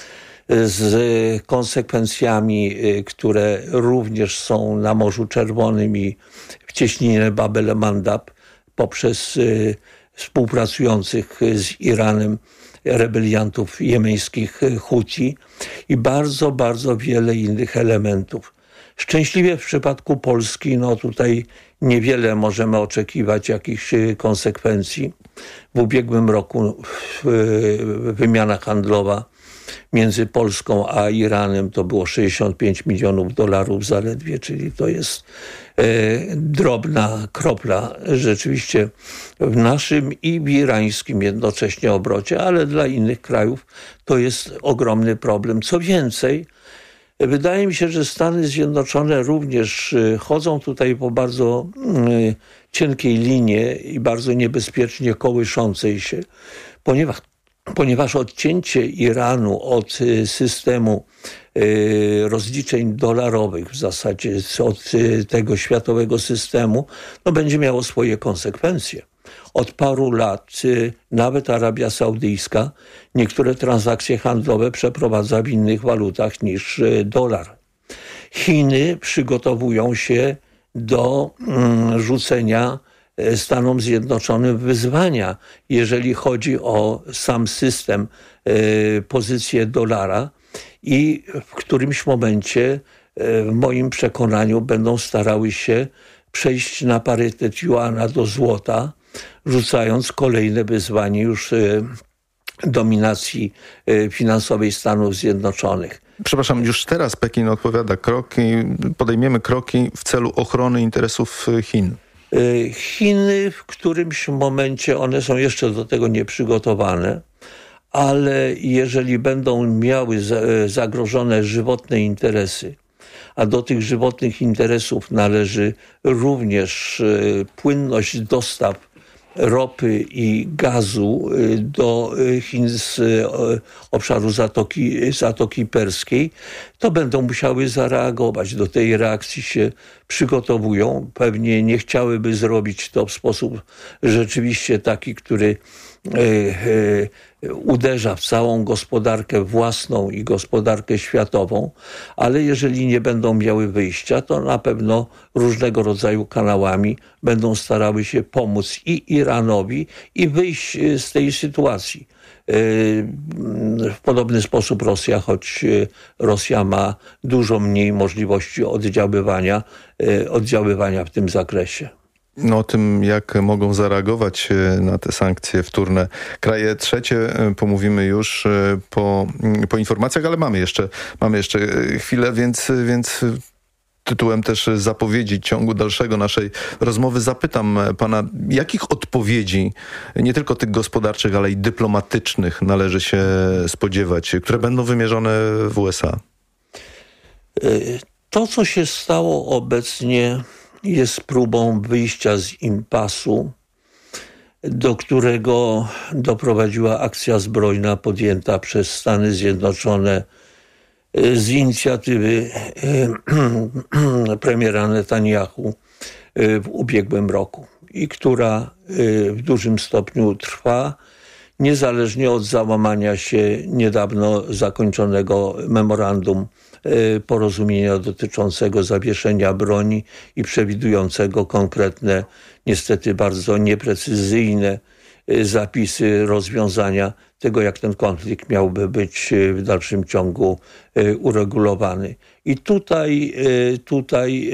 z konsekwencjami, które również są na Morzu Czerwonym i w cieśninie Bab el-Mandab poprzez współpracujących z Iranem rebeliantów jemeńskich Huti i bardzo, bardzo wiele innych elementów. Szczęśliwie w przypadku Polski, tutaj niewiele możemy oczekiwać jakichś konsekwencji. W ubiegłym roku wymiana handlowa między Polską a Iranem to było $65 milionów zaledwie, czyli to jest drobna kropla rzeczywiście w naszym i w irańskim jednocześnie obrocie, ale dla innych krajów to jest ogromny problem. Co więcej, wydaje mi się, że Stany Zjednoczone również chodzą tutaj po bardzo cienkiej linie i bardzo niebezpiecznie kołyszącej się, ponieważ odcięcie Iranu od systemu rozliczeń dolarowych, w zasadzie od tego światowego systemu, będzie miało swoje konsekwencje. Od paru lat nawet Arabia Saudyjska niektóre transakcje handlowe przeprowadza w innych walutach niż dolar. Chiny przygotowują się do rzucenia Stanom Zjednoczonym wyzwania, jeżeli chodzi o sam system, pozycję dolara i w którymś momencie, w moim przekonaniu, będą starały się przejść na parytet juana do złota, rzucając kolejne wyzwanie już dominacji finansowej Stanów Zjednoczonych. Przepraszam, już teraz Pekin podejmiemy kroki w celu ochrony interesów Chin. Chiny w którymś momencie, one są jeszcze do tego nieprzygotowane, ale jeżeli będą miały zagrożone żywotne interesy, a do tych żywotnych interesów należy również płynność dostaw ropy i gazu do Chin z obszaru Zatoki Perskiej, to będą musiały zareagować. Do tej reakcji się przygotowują. Pewnie nie chciałyby zrobić to w sposób rzeczywiście taki, który uderza w całą gospodarkę własną i gospodarkę światową, ale jeżeli nie będą miały wyjścia, to na pewno różnego rodzaju kanałami będą starały się pomóc i Iranowi i wyjść z tej sytuacji. W podobny sposób Rosja, choć Rosja ma dużo mniej możliwości oddziaływania w tym zakresie. O tym, jak mogą zareagować na te sankcje wtórne kraje trzecie, pomówimy już po informacjach, ale mamy jeszcze chwilę, więc tytułem też zapowiedzi ciągu dalszego naszej rozmowy zapytam pana, jakich odpowiedzi, nie tylko tych gospodarczych, ale i dyplomatycznych należy się spodziewać, które będą wymierzone w USA? To, co się stało obecnie, jest próbą wyjścia z impasu, do którego doprowadziła akcja zbrojna podjęta przez Stany Zjednoczone z inicjatywy premiera Netanyahu w ubiegłym roku i która w dużym stopniu trwa, niezależnie od załamania się niedawno zakończonego memorandum porozumienia dotyczącego zawieszenia broni i przewidującego konkretne, niestety bardzo nieprecyzyjne zapisy rozwiązania tego, jak ten konflikt miałby być w dalszym ciągu uregulowany. I tutaj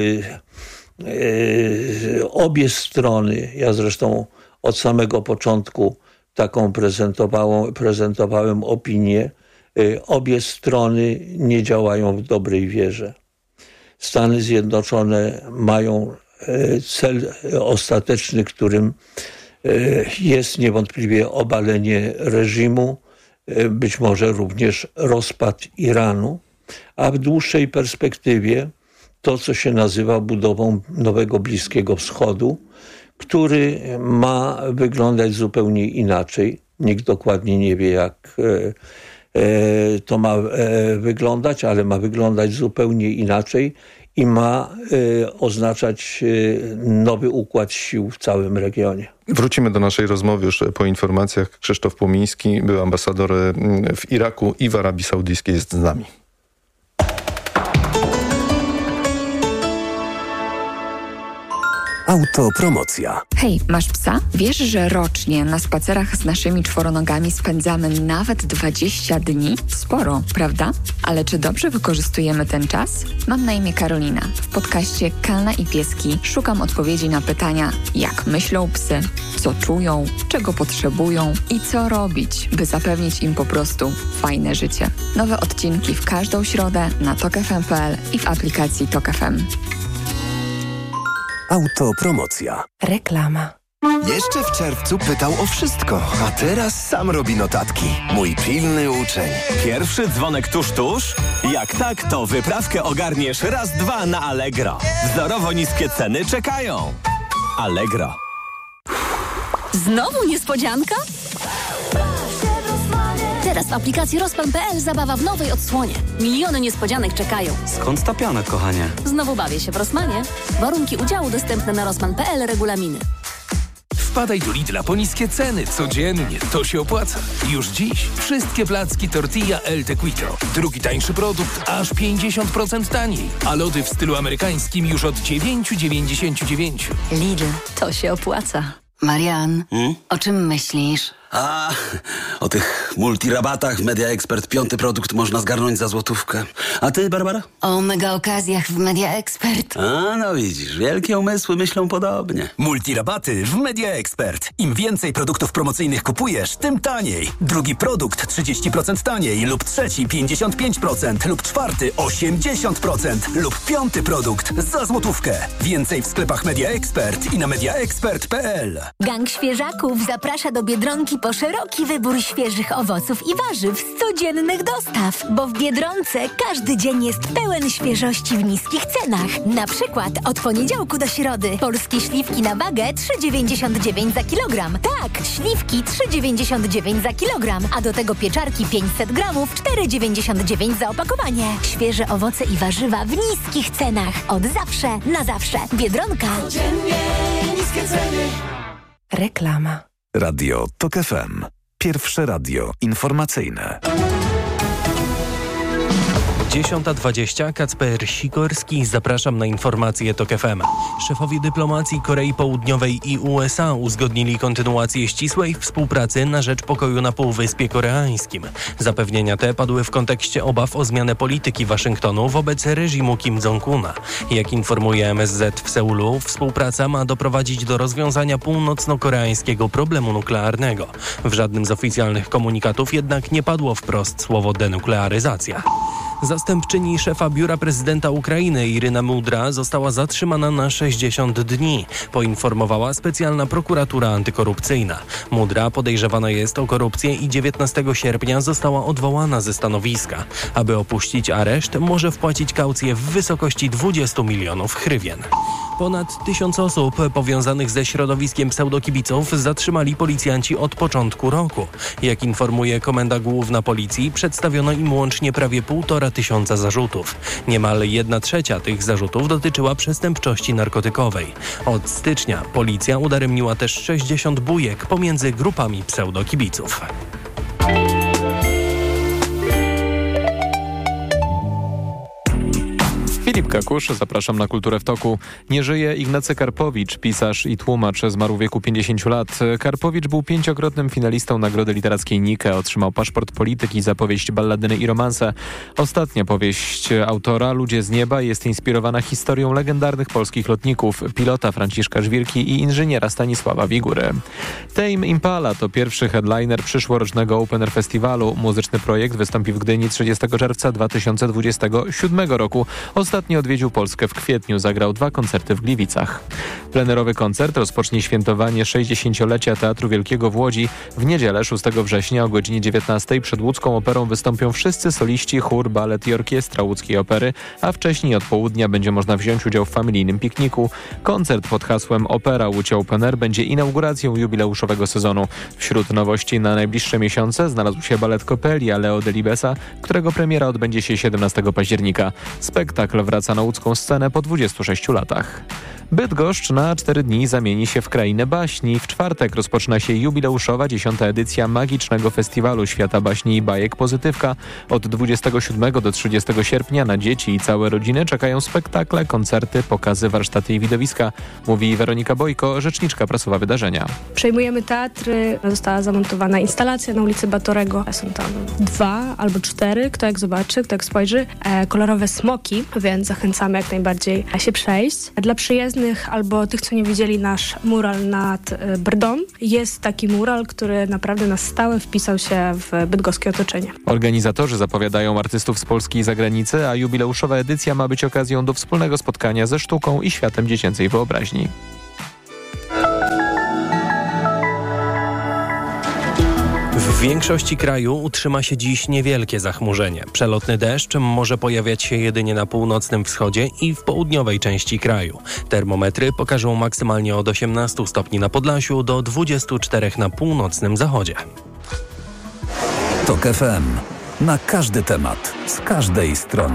obie strony, ja zresztą od samego początku taką prezentowałem opinię, obie strony nie działają w dobrej wierze. Stany Zjednoczone mają cel ostateczny, którym jest niewątpliwie obalenie reżimu, być może również rozpad Iranu, a w dłuższej perspektywie to, co się nazywa budową nowego Bliskiego Wschodu, który ma wyglądać zupełnie inaczej. Nikt dokładnie nie wie, jak to ma wyglądać, ale ma wyglądać zupełnie inaczej i ma oznaczać nowy układ sił w całym regionie. Wrócimy do naszej rozmowy już po informacjach. Krzysztof Płomiński, był ambasador w Iraku i w Arabii Saudyjskiej, jest z nami. Autopromocja. Hej, masz psa? Wiesz, że rocznie na spacerach z naszymi czworonogami spędzamy nawet 20 dni? Sporo, prawda? Ale czy dobrze wykorzystujemy ten czas? Mam na imię Karolina. W podcaście Kalna i Pieski szukam odpowiedzi na pytania, jak myślą psy, co czują, czego potrzebują i co robić, by zapewnić im po prostu fajne życie. Nowe odcinki w każdą środę na tokfm.pl i w aplikacji Tok FM. Autopromocja. Reklama. Jeszcze w czerwcu pytał o wszystko, a teraz sam robi notatki. Mój pilny uczeń. Pierwszy dzwonek tuż? Jak tak, to wyprawkę ogarniesz raz, dwa na Allegro. Wzorowo niskie ceny czekają. Allegro. Znowu niespodzianka? Teraz w aplikacji Rossmann.pl zabawa w nowej odsłonie. Miliony niespodzianek czekają. Skąd ta piana, kochanie? Znowu bawię się w Rossmanie. Warunki udziału dostępne na Rossmann.pl, regulaminy. Wpadaj do Lidla po niskie ceny codziennie. To się opłaca. Już dziś wszystkie placki tortilla El Tequito. Drugi tańszy produkt aż 50% taniej. A lody w stylu amerykańskim już od 9,99. Lidl, to się opłaca. Marian, o czym myślisz? A, o tych multirabatach w Media Expert 5. produkt można zgarnąć za złotówkę. A ty, Barbara? O mega okazjach w Media Expert. A, no widzisz, wielkie umysły myślą podobnie. Multirabaty w Media Expert. Im więcej produktów promocyjnych kupujesz, tym taniej. Drugi produkt 30% taniej lub trzeci 55% lub czwarty 80% lub 5. produkt za złotówkę. Więcej w sklepach Media Expert i na mediaexpert.pl. Gang Świeżaków zaprasza do Biedronki po szeroki wybór świeżych owoców i warzyw z codziennych dostaw, bo w Biedronce każdy dzień jest pełen świeżości w niskich cenach. Na przykład od poniedziałku do środy polskie śliwki na wagę 3,99 za kilogram. Tak, śliwki 3,99 za kilogram, a do tego pieczarki 500 gramów 4,99 za opakowanie. Świeże owoce i warzywa w niskich cenach. Od zawsze, na zawsze. Biedronka. Codziennie niskie ceny. Reklama. Radio Tok FM. Pierwsze radio informacyjne. 10:20. Kacper Sikorski. Zapraszam na informacje Tok FM. Szefowie dyplomacji Korei Południowej i USA uzgodnili kontynuację ścisłej współpracy na rzecz pokoju na Półwyspie Koreańskim. Zapewnienia te padły w kontekście obaw o zmianę polityki Waszyngtonu wobec reżimu Kim Jong-una. Jak informuje MSZ w Seulu, współpraca ma doprowadzić do rozwiązania północno-koreańskiego problemu nuklearnego. W żadnym z oficjalnych komunikatów jednak nie padło wprost słowo denuklearyzacja. Zastępczyni szefa Biura Prezydenta Ukrainy Iryna Mudra została zatrzymana na 60 dni, poinformowała specjalna prokuratura antykorupcyjna. Mudra podejrzewana jest o korupcję i 19 sierpnia została odwołana ze stanowiska. Aby opuścić areszt, może wpłacić kaucję w wysokości 20 milionów hrywien. Ponad 1000 osób powiązanych ze środowiskiem pseudokibiców zatrzymali policjanci od początku roku. Jak informuje Komenda Główna Policji, przedstawiono im łącznie prawie 1500 zarzutów. Niemal 1/3 tych zarzutów dotyczyła przestępczości narkotykowej. Od stycznia policja udaremniła też 60 bójek pomiędzy grupami pseudokibiców. Filip Kakusz, zapraszam na Kulturę w Toku. Nie żyje Ignacy Karpowicz, pisarz i tłumacz, zmarł w wieku 50 lat. Karpowicz był 5-krotnym finalistą Nagrody Literackiej Nike, otrzymał paszport polityki za powieść Balladyny i romanse. Ostatnia powieść autora, Ludzie z nieba, jest inspirowana historią legendarnych polskich lotników, pilota Franciszka Żwirki i inżyniera Stanisława Wigury. Tame Impala to pierwszy headliner przyszłorocznego Open Air Festiwalu. Muzyczny projekt wystąpi w Gdyni 30 czerwca 2027 roku. Ostatni Ostatni odwiedził Polskę w kwietniu, zagrał 2 koncerty w Gliwicach. Plenerowy koncert rozpocznie świętowanie 60-lecia Teatru Wielkiego w Łodzi. W niedzielę 6 września o godzinie 19 przed łódzką operą wystąpią wszyscy soliści, chór, balet i orkiestra łódzkiej opery, a wcześniej od południa będzie można wziąć udział w familijnym pikniku. Koncert pod hasłem Opera Łódź Open Air będzie inauguracją jubileuszowego sezonu. Wśród nowości na najbliższe miesiące znalazł się balet Coppelia Leo Delibesa, którego premiera odbędzie się 17 października. Spektakl wraca na łódzką scenę po 26 latach. Bydgoszcz na 4 dni zamieni się w krainę baśni. W czwartek rozpoczyna się jubileuszowa 10. edycja Magicznego Festiwalu Świata Baśni i Bajek Pozytywka. Od 27 do 30 sierpnia na dzieci i całe rodziny czekają spektakle, koncerty, pokazy, warsztaty i widowiska. Mówi Weronika Bojko, rzeczniczka prasowa wydarzenia. Przejmujemy teatry, została zamontowana instalacja na ulicy Batorego. Są tam 2 albo 4, kto jak zobaczy, kto jak spojrzy. Kolorowe smoki, więc zachęcamy jak najbardziej się przejść. Dla przyjezdnych albo tych, co nie widzieli nasz mural nad Brdą, jest taki mural, który naprawdę na stałe wpisał się w bydgoskie otoczenie. Organizatorzy zapowiadają artystów z Polski i zagranicy, a jubileuszowa edycja ma być okazją do wspólnego spotkania ze sztuką i światem dziecięcej wyobraźni. W większości kraju utrzyma się dziś niewielkie zachmurzenie. Przelotny deszcz może pojawiać się jedynie na północnym wschodzie i w południowej części kraju. Termometry pokażą maksymalnie od 18 stopni na Podlasiu do 24 na północnym zachodzie. TOK FM. Na każdy temat, z każdej strony.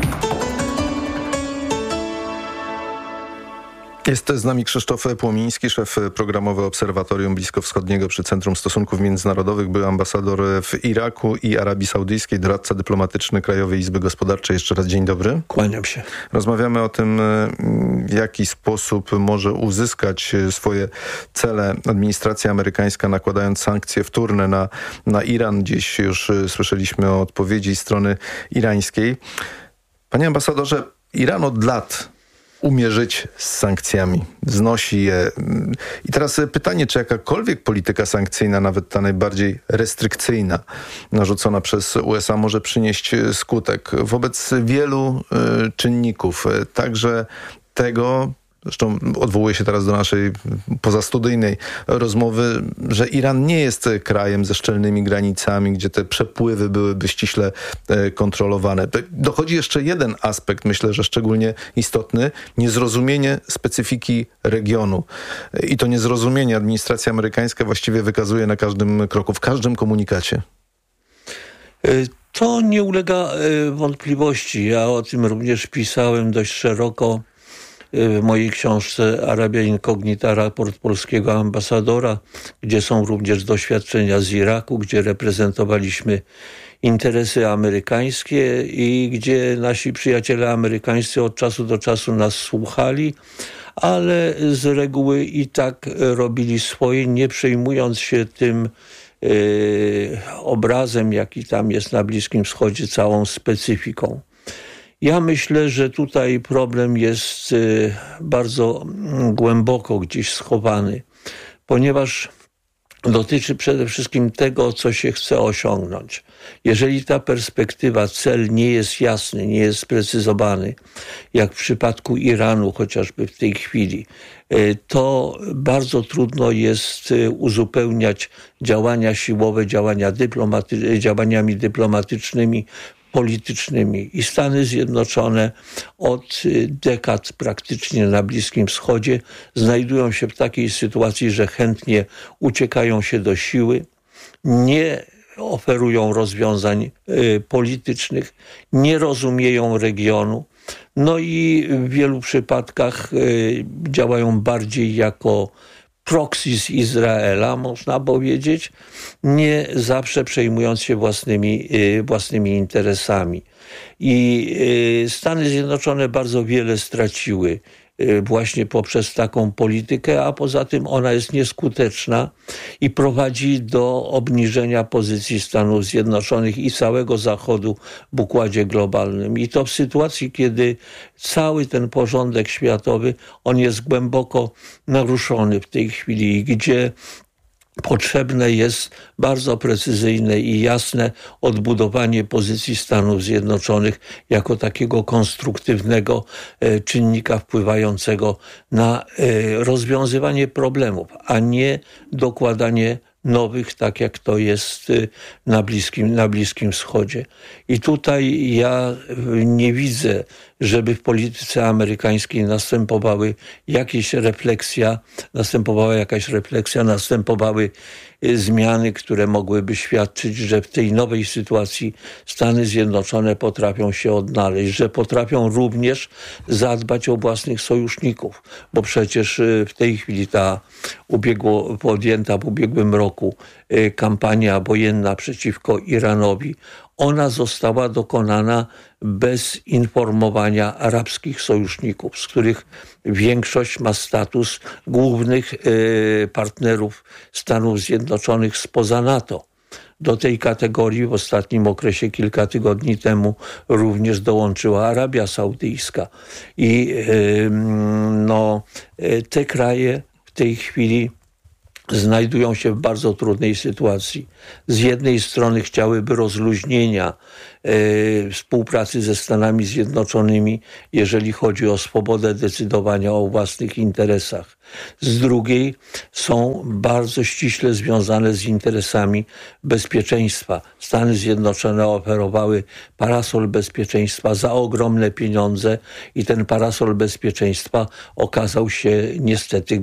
Jest z nami Krzysztof Płomiński, szef programowy Obserwatorium Bliskowschodniego przy Centrum Stosunków Międzynarodowych, był ambasador w Iraku i Arabii Saudyjskiej, doradca dyplomatyczny Krajowej Izby Gospodarczej. Jeszcze raz dzień dobry. Kłaniam się. Rozmawiamy o tym, w jaki sposób może uzyskać swoje cele administracja amerykańska, nakładając sankcje wtórne na Iran. Dziś już słyszeliśmy o odpowiedzi strony irańskiej. Panie ambasadorze, Iran od lat umie żyć z sankcjami, znosi je. I teraz pytanie, czy jakakolwiek polityka sankcyjna, nawet ta najbardziej restrykcyjna, narzucona przez USA, może przynieść skutek wobec wielu czynników, także tego, zresztą odwołuję się teraz do naszej pozastudyjnej rozmowy, że Iran nie jest krajem ze szczelnymi granicami, gdzie te przepływy byłyby ściśle kontrolowane. Dochodzi jeszcze jeden aspekt, myślę, że szczególnie istotny, niezrozumienie specyfiki regionu. I to niezrozumienie administracja amerykańska właściwie wykazuje na każdym kroku, w każdym komunikacie. To nie ulega wątpliwości. Ja o tym również pisałem dość szeroko w mojej książce Arabia Incognita, raport polskiego ambasadora, gdzie są również doświadczenia z Iraku, gdzie reprezentowaliśmy interesy amerykańskie i gdzie nasi przyjaciele amerykańscy od czasu do czasu nas słuchali, ale z reguły i tak robili swoje, nie przejmując się tym obrazem, jaki tam jest na Bliskim Wschodzie, całą specyfiką. Ja myślę, że tutaj problem jest bardzo głęboko gdzieś schowany, ponieważ dotyczy przede wszystkim tego, co się chce osiągnąć. Jeżeli ta perspektywa, cel nie jest jasny, nie jest sprecyzowany, jak w przypadku Iranu chociażby w tej chwili, to bardzo trudno jest uzupełniać działania siłowe, działaniami dyplomatycznymi, politycznymi. I Stany Zjednoczone od dekad praktycznie na Bliskim Wschodzie znajdują się w takiej sytuacji, że chętnie uciekają się do siły, nie oferują rozwiązań politycznych, nie rozumieją regionu. No i w wielu przypadkach działają bardziej jako proxy z Izraela, można powiedzieć, nie zawsze przejmując się własnymi interesami. I Stany Zjednoczone bardzo wiele straciły właśnie poprzez taką politykę, a poza tym ona jest nieskuteczna i prowadzi do obniżenia pozycji Stanów Zjednoczonych i całego Zachodu w układzie globalnym. I to w sytuacji, kiedy cały ten porządek światowy, on jest głęboko naruszony w tej chwili, gdzie potrzebne jest bardzo precyzyjne i jasne odbudowanie pozycji Stanów Zjednoczonych jako takiego konstruktywnego czynnika wpływającego na rozwiązywanie problemów, a nie dokładanie nowych, tak jak to jest na Bliskim Wschodzie. I tutaj ja nie widzę, żeby w polityce amerykańskiej następowały jakaś refleksja, następowały zmiany, które mogłyby świadczyć, że w tej nowej sytuacji Stany Zjednoczone potrafią się odnaleźć, że potrafią również zadbać o własnych sojuszników, bo przecież w tej chwili ta podjęta w ubiegłym roku kampania wojenna przeciwko Iranowi, ona została dokonana bez informowania arabskich sojuszników, z których większość ma status głównych partnerów Stanów Zjednoczonych spoza NATO. Do tej kategorii w ostatnim okresie, kilka tygodni temu, również dołączyła Arabia Saudyjska. I te kraje w tej chwili znajdują się w bardzo trudnej sytuacji. Z jednej strony chciałyby rozluźnienia współpracy ze Stanami Zjednoczonymi, jeżeli chodzi o swobodę decydowania o własnych interesach. Z drugiej są bardzo ściśle związane z interesami bezpieczeństwa. Stany Zjednoczone oferowały parasol bezpieczeństwa za ogromne pieniądze i ten parasol bezpieczeństwa okazał się niestety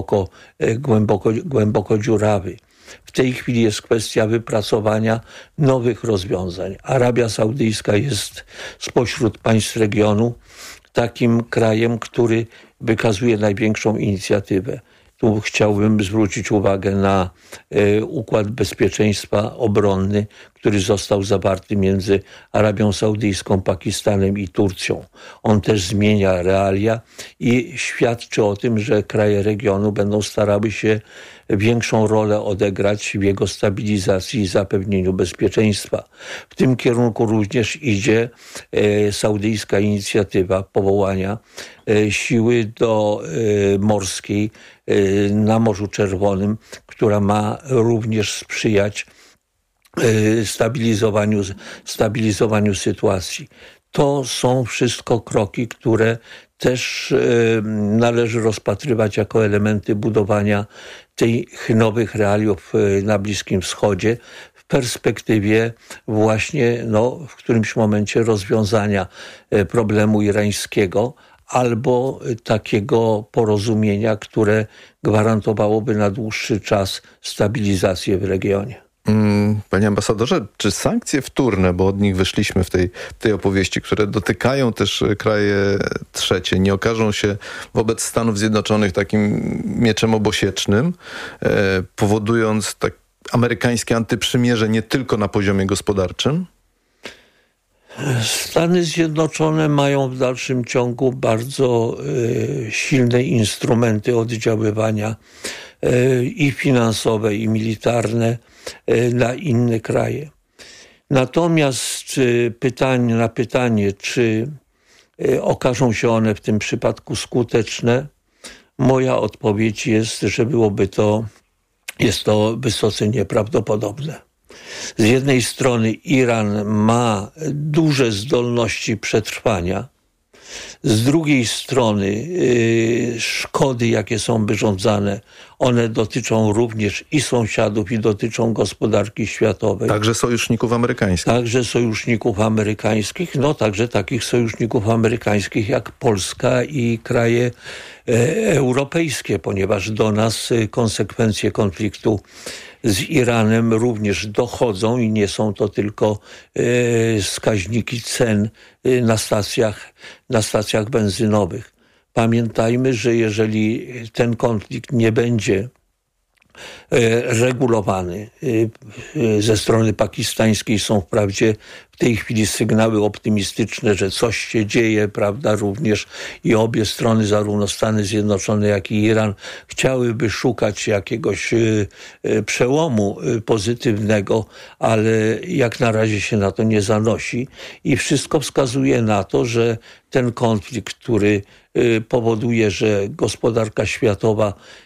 głęboko dziurawy. W tej chwili jest kwestia wypracowania nowych rozwiązań. Arabia Saudyjska jest spośród państw regionu takim krajem, który wykazuje największą inicjatywę. Tu chciałbym zwrócić uwagę na układ bezpieczeństwa obronny, który został zawarty między Arabią Saudyjską, Pakistanem i Turcją. On też zmienia realia i świadczy o tym, że kraje regionu będą starały się większą rolę odegrać w jego stabilizacji i zapewnieniu bezpieczeństwa. W tym kierunku również idzie saudyjska inicjatywa powołania siły morskiej na Morzu Czerwonym, która ma również sprzyjać stabilizowaniu sytuacji. To są wszystko kroki, które też należy rozpatrywać jako elementy budowania tych nowych realiów na Bliskim Wschodzie w perspektywie właśnie w którymś momencie rozwiązania problemu irańskiego albo takiego porozumienia, które gwarantowałoby na dłuższy czas stabilizację w regionie. Panie ambasadorze, czy sankcje wtórne, bo od nich wyszliśmy w tej opowieści, które dotykają też kraje trzecie, nie okażą się wobec Stanów Zjednoczonych takim mieczem obosiecznym, powodując tak amerykańskie antyprzymierze nie tylko na poziomie gospodarczym? Stany Zjednoczone mają w dalszym ciągu bardzo silne instrumenty oddziaływania i finansowe, i militarne na inne kraje. Natomiast na pytanie, czy okażą się one w tym przypadku skuteczne, moja odpowiedź jest, że jest to wysoce nieprawdopodobne. Z jednej strony Iran ma duże zdolności przetrwania, z drugiej strony szkody, jakie są wyrządzane, one dotyczą również i sąsiadów, i dotyczą gospodarki światowej. Także sojuszników amerykańskich. Także sojuszników amerykańskich, także takich sojuszników amerykańskich jak Polska i kraje europejskie, ponieważ do nas konsekwencje konfliktu z Iranem również dochodzą i nie są to tylko wskaźniki cen na stacjach benzynowych. Pamiętajmy, że jeżeli ten konflikt nie będzie regulowany ze strony pakistańskiej, są wprawdzie w tej chwili sygnały optymistyczne, że coś się dzieje, prawda, również i obie strony, zarówno Stany Zjednoczone, jak i Iran, chciałyby szukać jakiegoś przełomu pozytywnego, ale jak na razie się na to nie zanosi i wszystko wskazuje na to, że ten konflikt, który powoduje, że gospodarka światowa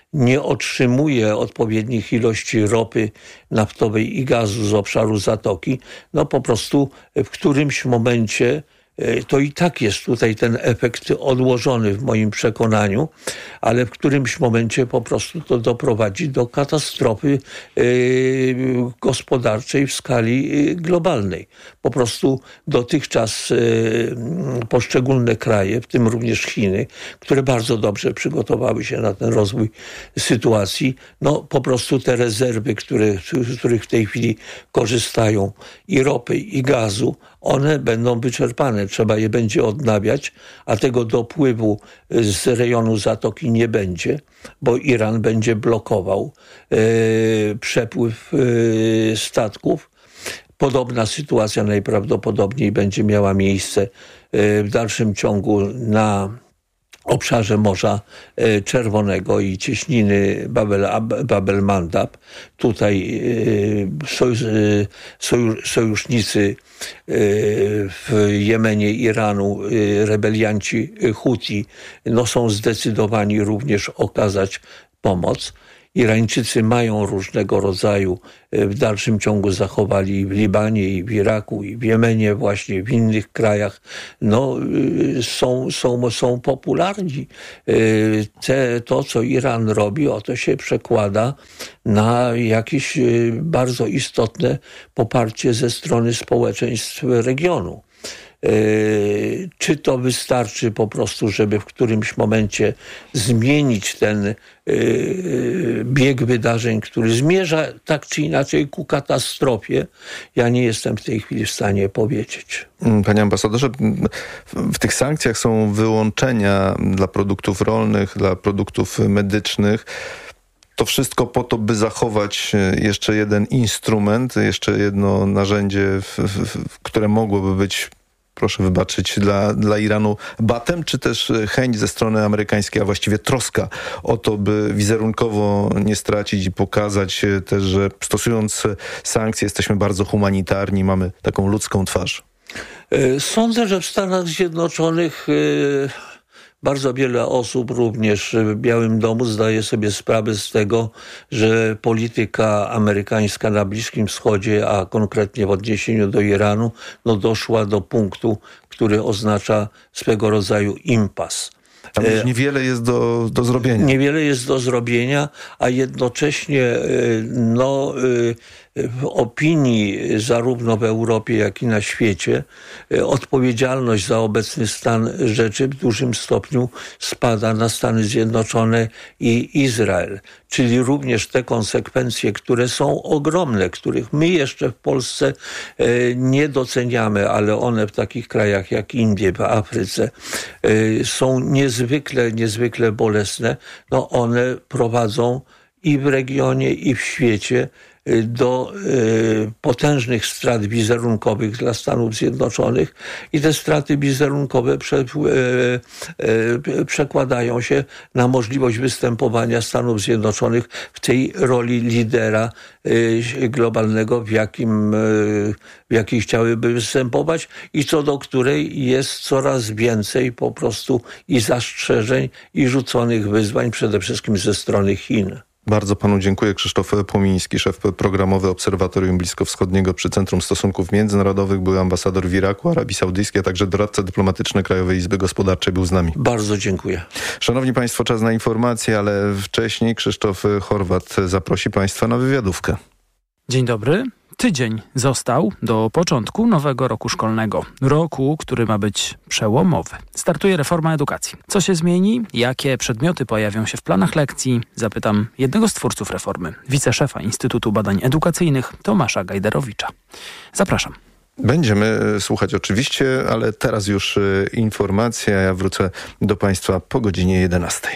nie otrzymuje odpowiednich ilości ropy naftowej i gazu z obszaru Zatoki, no po prostu w którymś momencie to i tak jest tutaj ten efekt odłożony w moim przekonaniu, ale w którymś momencie po prostu to doprowadzi do katastrofy gospodarczej w skali globalnej. Po prostu dotychczas poszczególne kraje, w tym również Chiny, które bardzo dobrze przygotowały się na ten rozwój sytuacji, no po prostu te rezerwy, z których w tej chwili korzystają i ropy i gazu, one będą wyczerpane. Trzeba je będzie odnawiać, a tego dopływu z rejonu Zatoki nie będzie, bo Iran będzie blokował przepływ statków. Podobna sytuacja najprawdopodobniej będzie miała miejsce w dalszym ciągu na obszarze Morza Czerwonego i cieśniny Bab-el-Mandab. Tutaj sojusznicy w Jemenie, Iranu, rebelianci Huti, no są zdecydowani również okazać pomoc. Irańczycy mają różnego rodzaju, w dalszym ciągu zachowali i w Libanie, i w Iraku, i w Jemenie, właśnie w innych krajach, no są popularni. To, co Iran robi, to się przekłada na jakieś bardzo istotne poparcie ze strony społeczeństw regionu. Czy to wystarczy po prostu, żeby w którymś momencie zmienić ten bieg wydarzeń, który zmierza tak czy inaczej ku katastrofie? Ja nie jestem w tej chwili w stanie powiedzieć. Panie ambasadorze, w tych sankcjach są wyłączenia dla produktów rolnych, dla produktów medycznych. To wszystko po to, by zachować jeszcze jeden instrument, jeszcze jedno narzędzie, które mogłoby być, proszę wybaczyć, dla Iranu batem, czy też chęć ze strony amerykańskiej, a właściwie troska o to, by wizerunkowo nie stracić i pokazać też, że stosując sankcje jesteśmy bardzo humanitarni, mamy taką ludzką twarz? Sądzę, że w Stanach Zjednoczonych bardzo wiele osób, również w Białym Domu, zdaje sobie sprawę z tego, że polityka amerykańska na Bliskim Wschodzie, a konkretnie w odniesieniu do Iranu, no doszła do punktu, który oznacza swego rodzaju impas. Tam już niewiele jest do zrobienia. Niewiele jest do zrobienia, a jednocześnie w opinii zarówno w Europie, jak i na świecie odpowiedzialność za obecny stan rzeczy w dużym stopniu spada na Stany Zjednoczone i Izrael. Czyli również te konsekwencje, które są ogromne, których my jeszcze w Polsce nie doceniamy, ale one w takich krajach jak Indie, w Afryce są niezwykle bolesne. No one prowadzą i w regionie, i w świecie do potężnych strat wizerunkowych dla Stanów Zjednoczonych i te straty wizerunkowe przekładają się na możliwość występowania Stanów Zjednoczonych w tej roli lidera globalnego, w jakiej chciałyby występować i co do której jest coraz więcej po prostu i zastrzeżeń, i rzuconych wyzwań, przede wszystkim ze strony Chin. Bardzo panu dziękuję. Krzysztof Płomiński, szef programowy Obserwatorium Bliskowschodniego przy Centrum Stosunków Międzynarodowych, były ambasador w Iraku, Arabii Saudyjskiej, a także doradca dyplomatyczny Krajowej Izby Gospodarczej, był z nami. Bardzo dziękuję. Szanowni państwo, czas na informacje, ale wcześniej Krzysztof Horwat zaprosi państwa na wywiadówkę. Dzień dobry. Tydzień został do początku nowego roku szkolnego. Roku, który ma być przełomowy. Startuje reforma edukacji. Co się zmieni? Jakie przedmioty pojawią się w planach lekcji? Zapytam jednego z twórców reformy, wiceszefa Instytutu Badań Edukacyjnych Tomasza Gajderowicza. Zapraszam. Będziemy słuchać oczywiście, ale teraz już informacje, a ja wrócę do państwa po godzinie 11.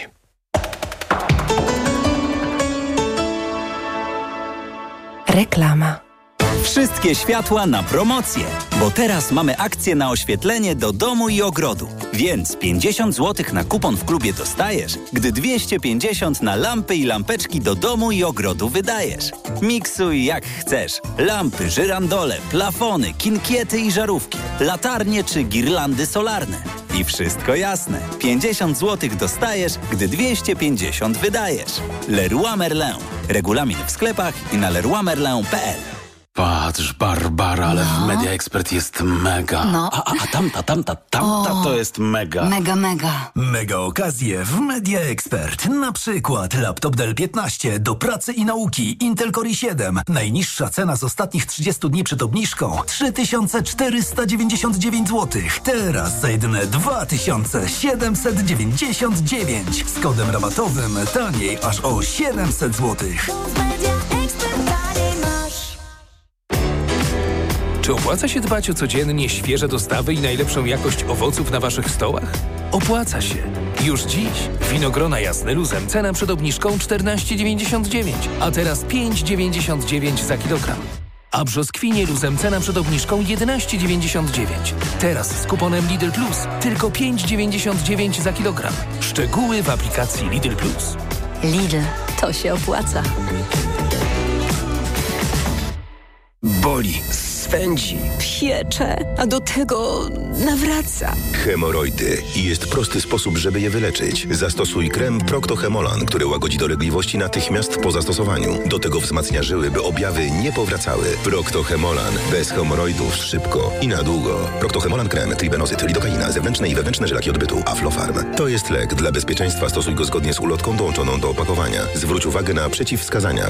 Reklama. Wszystkie światła na promocję, bo teraz mamy akcję na oświetlenie do domu i ogrodu. Więc 50 zł na kupon w klubie dostajesz, gdy 250 na lampy i lampeczki do domu i ogrodu wydajesz. Miksuj jak chcesz. Lampy, żyrandole, plafony, kinkiety i żarówki, latarnie czy girlandy solarne. I wszystko jasne. 50 zł dostajesz, gdy 250 wydajesz. Leroy Merlin. Regulamin w sklepach i na leroymerlin.pl. Patrz, Barbara, ale w Media Expert jest mega. No. A tamta to jest mega. Mega. Mega okazje w Media Expert. Na przykład laptop Dell 15 do pracy i nauki Intel Core i7. Najniższa cena z ostatnich 30 dni przed obniżką 3499 zł. Teraz za jedyne 2799. Z kodem rabatowym taniej aż o 700 zł. Czy opłaca się dbać o codziennie świeże dostawy i najlepszą jakość owoców na waszych stołach? Opłaca się. Już dziś winogrona jasne luzem cena przed obniżką 14,99, a teraz 5,99 za kilogram. A brzoskwinie luzem cena przed obniżką 11,99. Teraz z kuponem Lidl Plus tylko 5,99 za kilogram. Szczegóły w aplikacji Lidl Plus. Lidl, to się opłaca. Boli, swędzi, Piecze, a do tego nawraca. Hemoroidy. I jest prosty sposób, żeby je wyleczyć. Zastosuj krem Procto-Hemolan, który łagodzi dolegliwości natychmiast po zastosowaniu. Do tego wzmacnia żyły, by objawy nie powracały. Procto-Hemolan. Bez hemoroidów szybko i na długo. Procto-Hemolan krem, tribenozyt, lidokaina, zewnętrzne i wewnętrzne żelaki odbytu, Aflofarm. To jest lek. Dla bezpieczeństwa stosuj go zgodnie z ulotką dołączoną do opakowania. Zwróć uwagę na przeciwwskazania.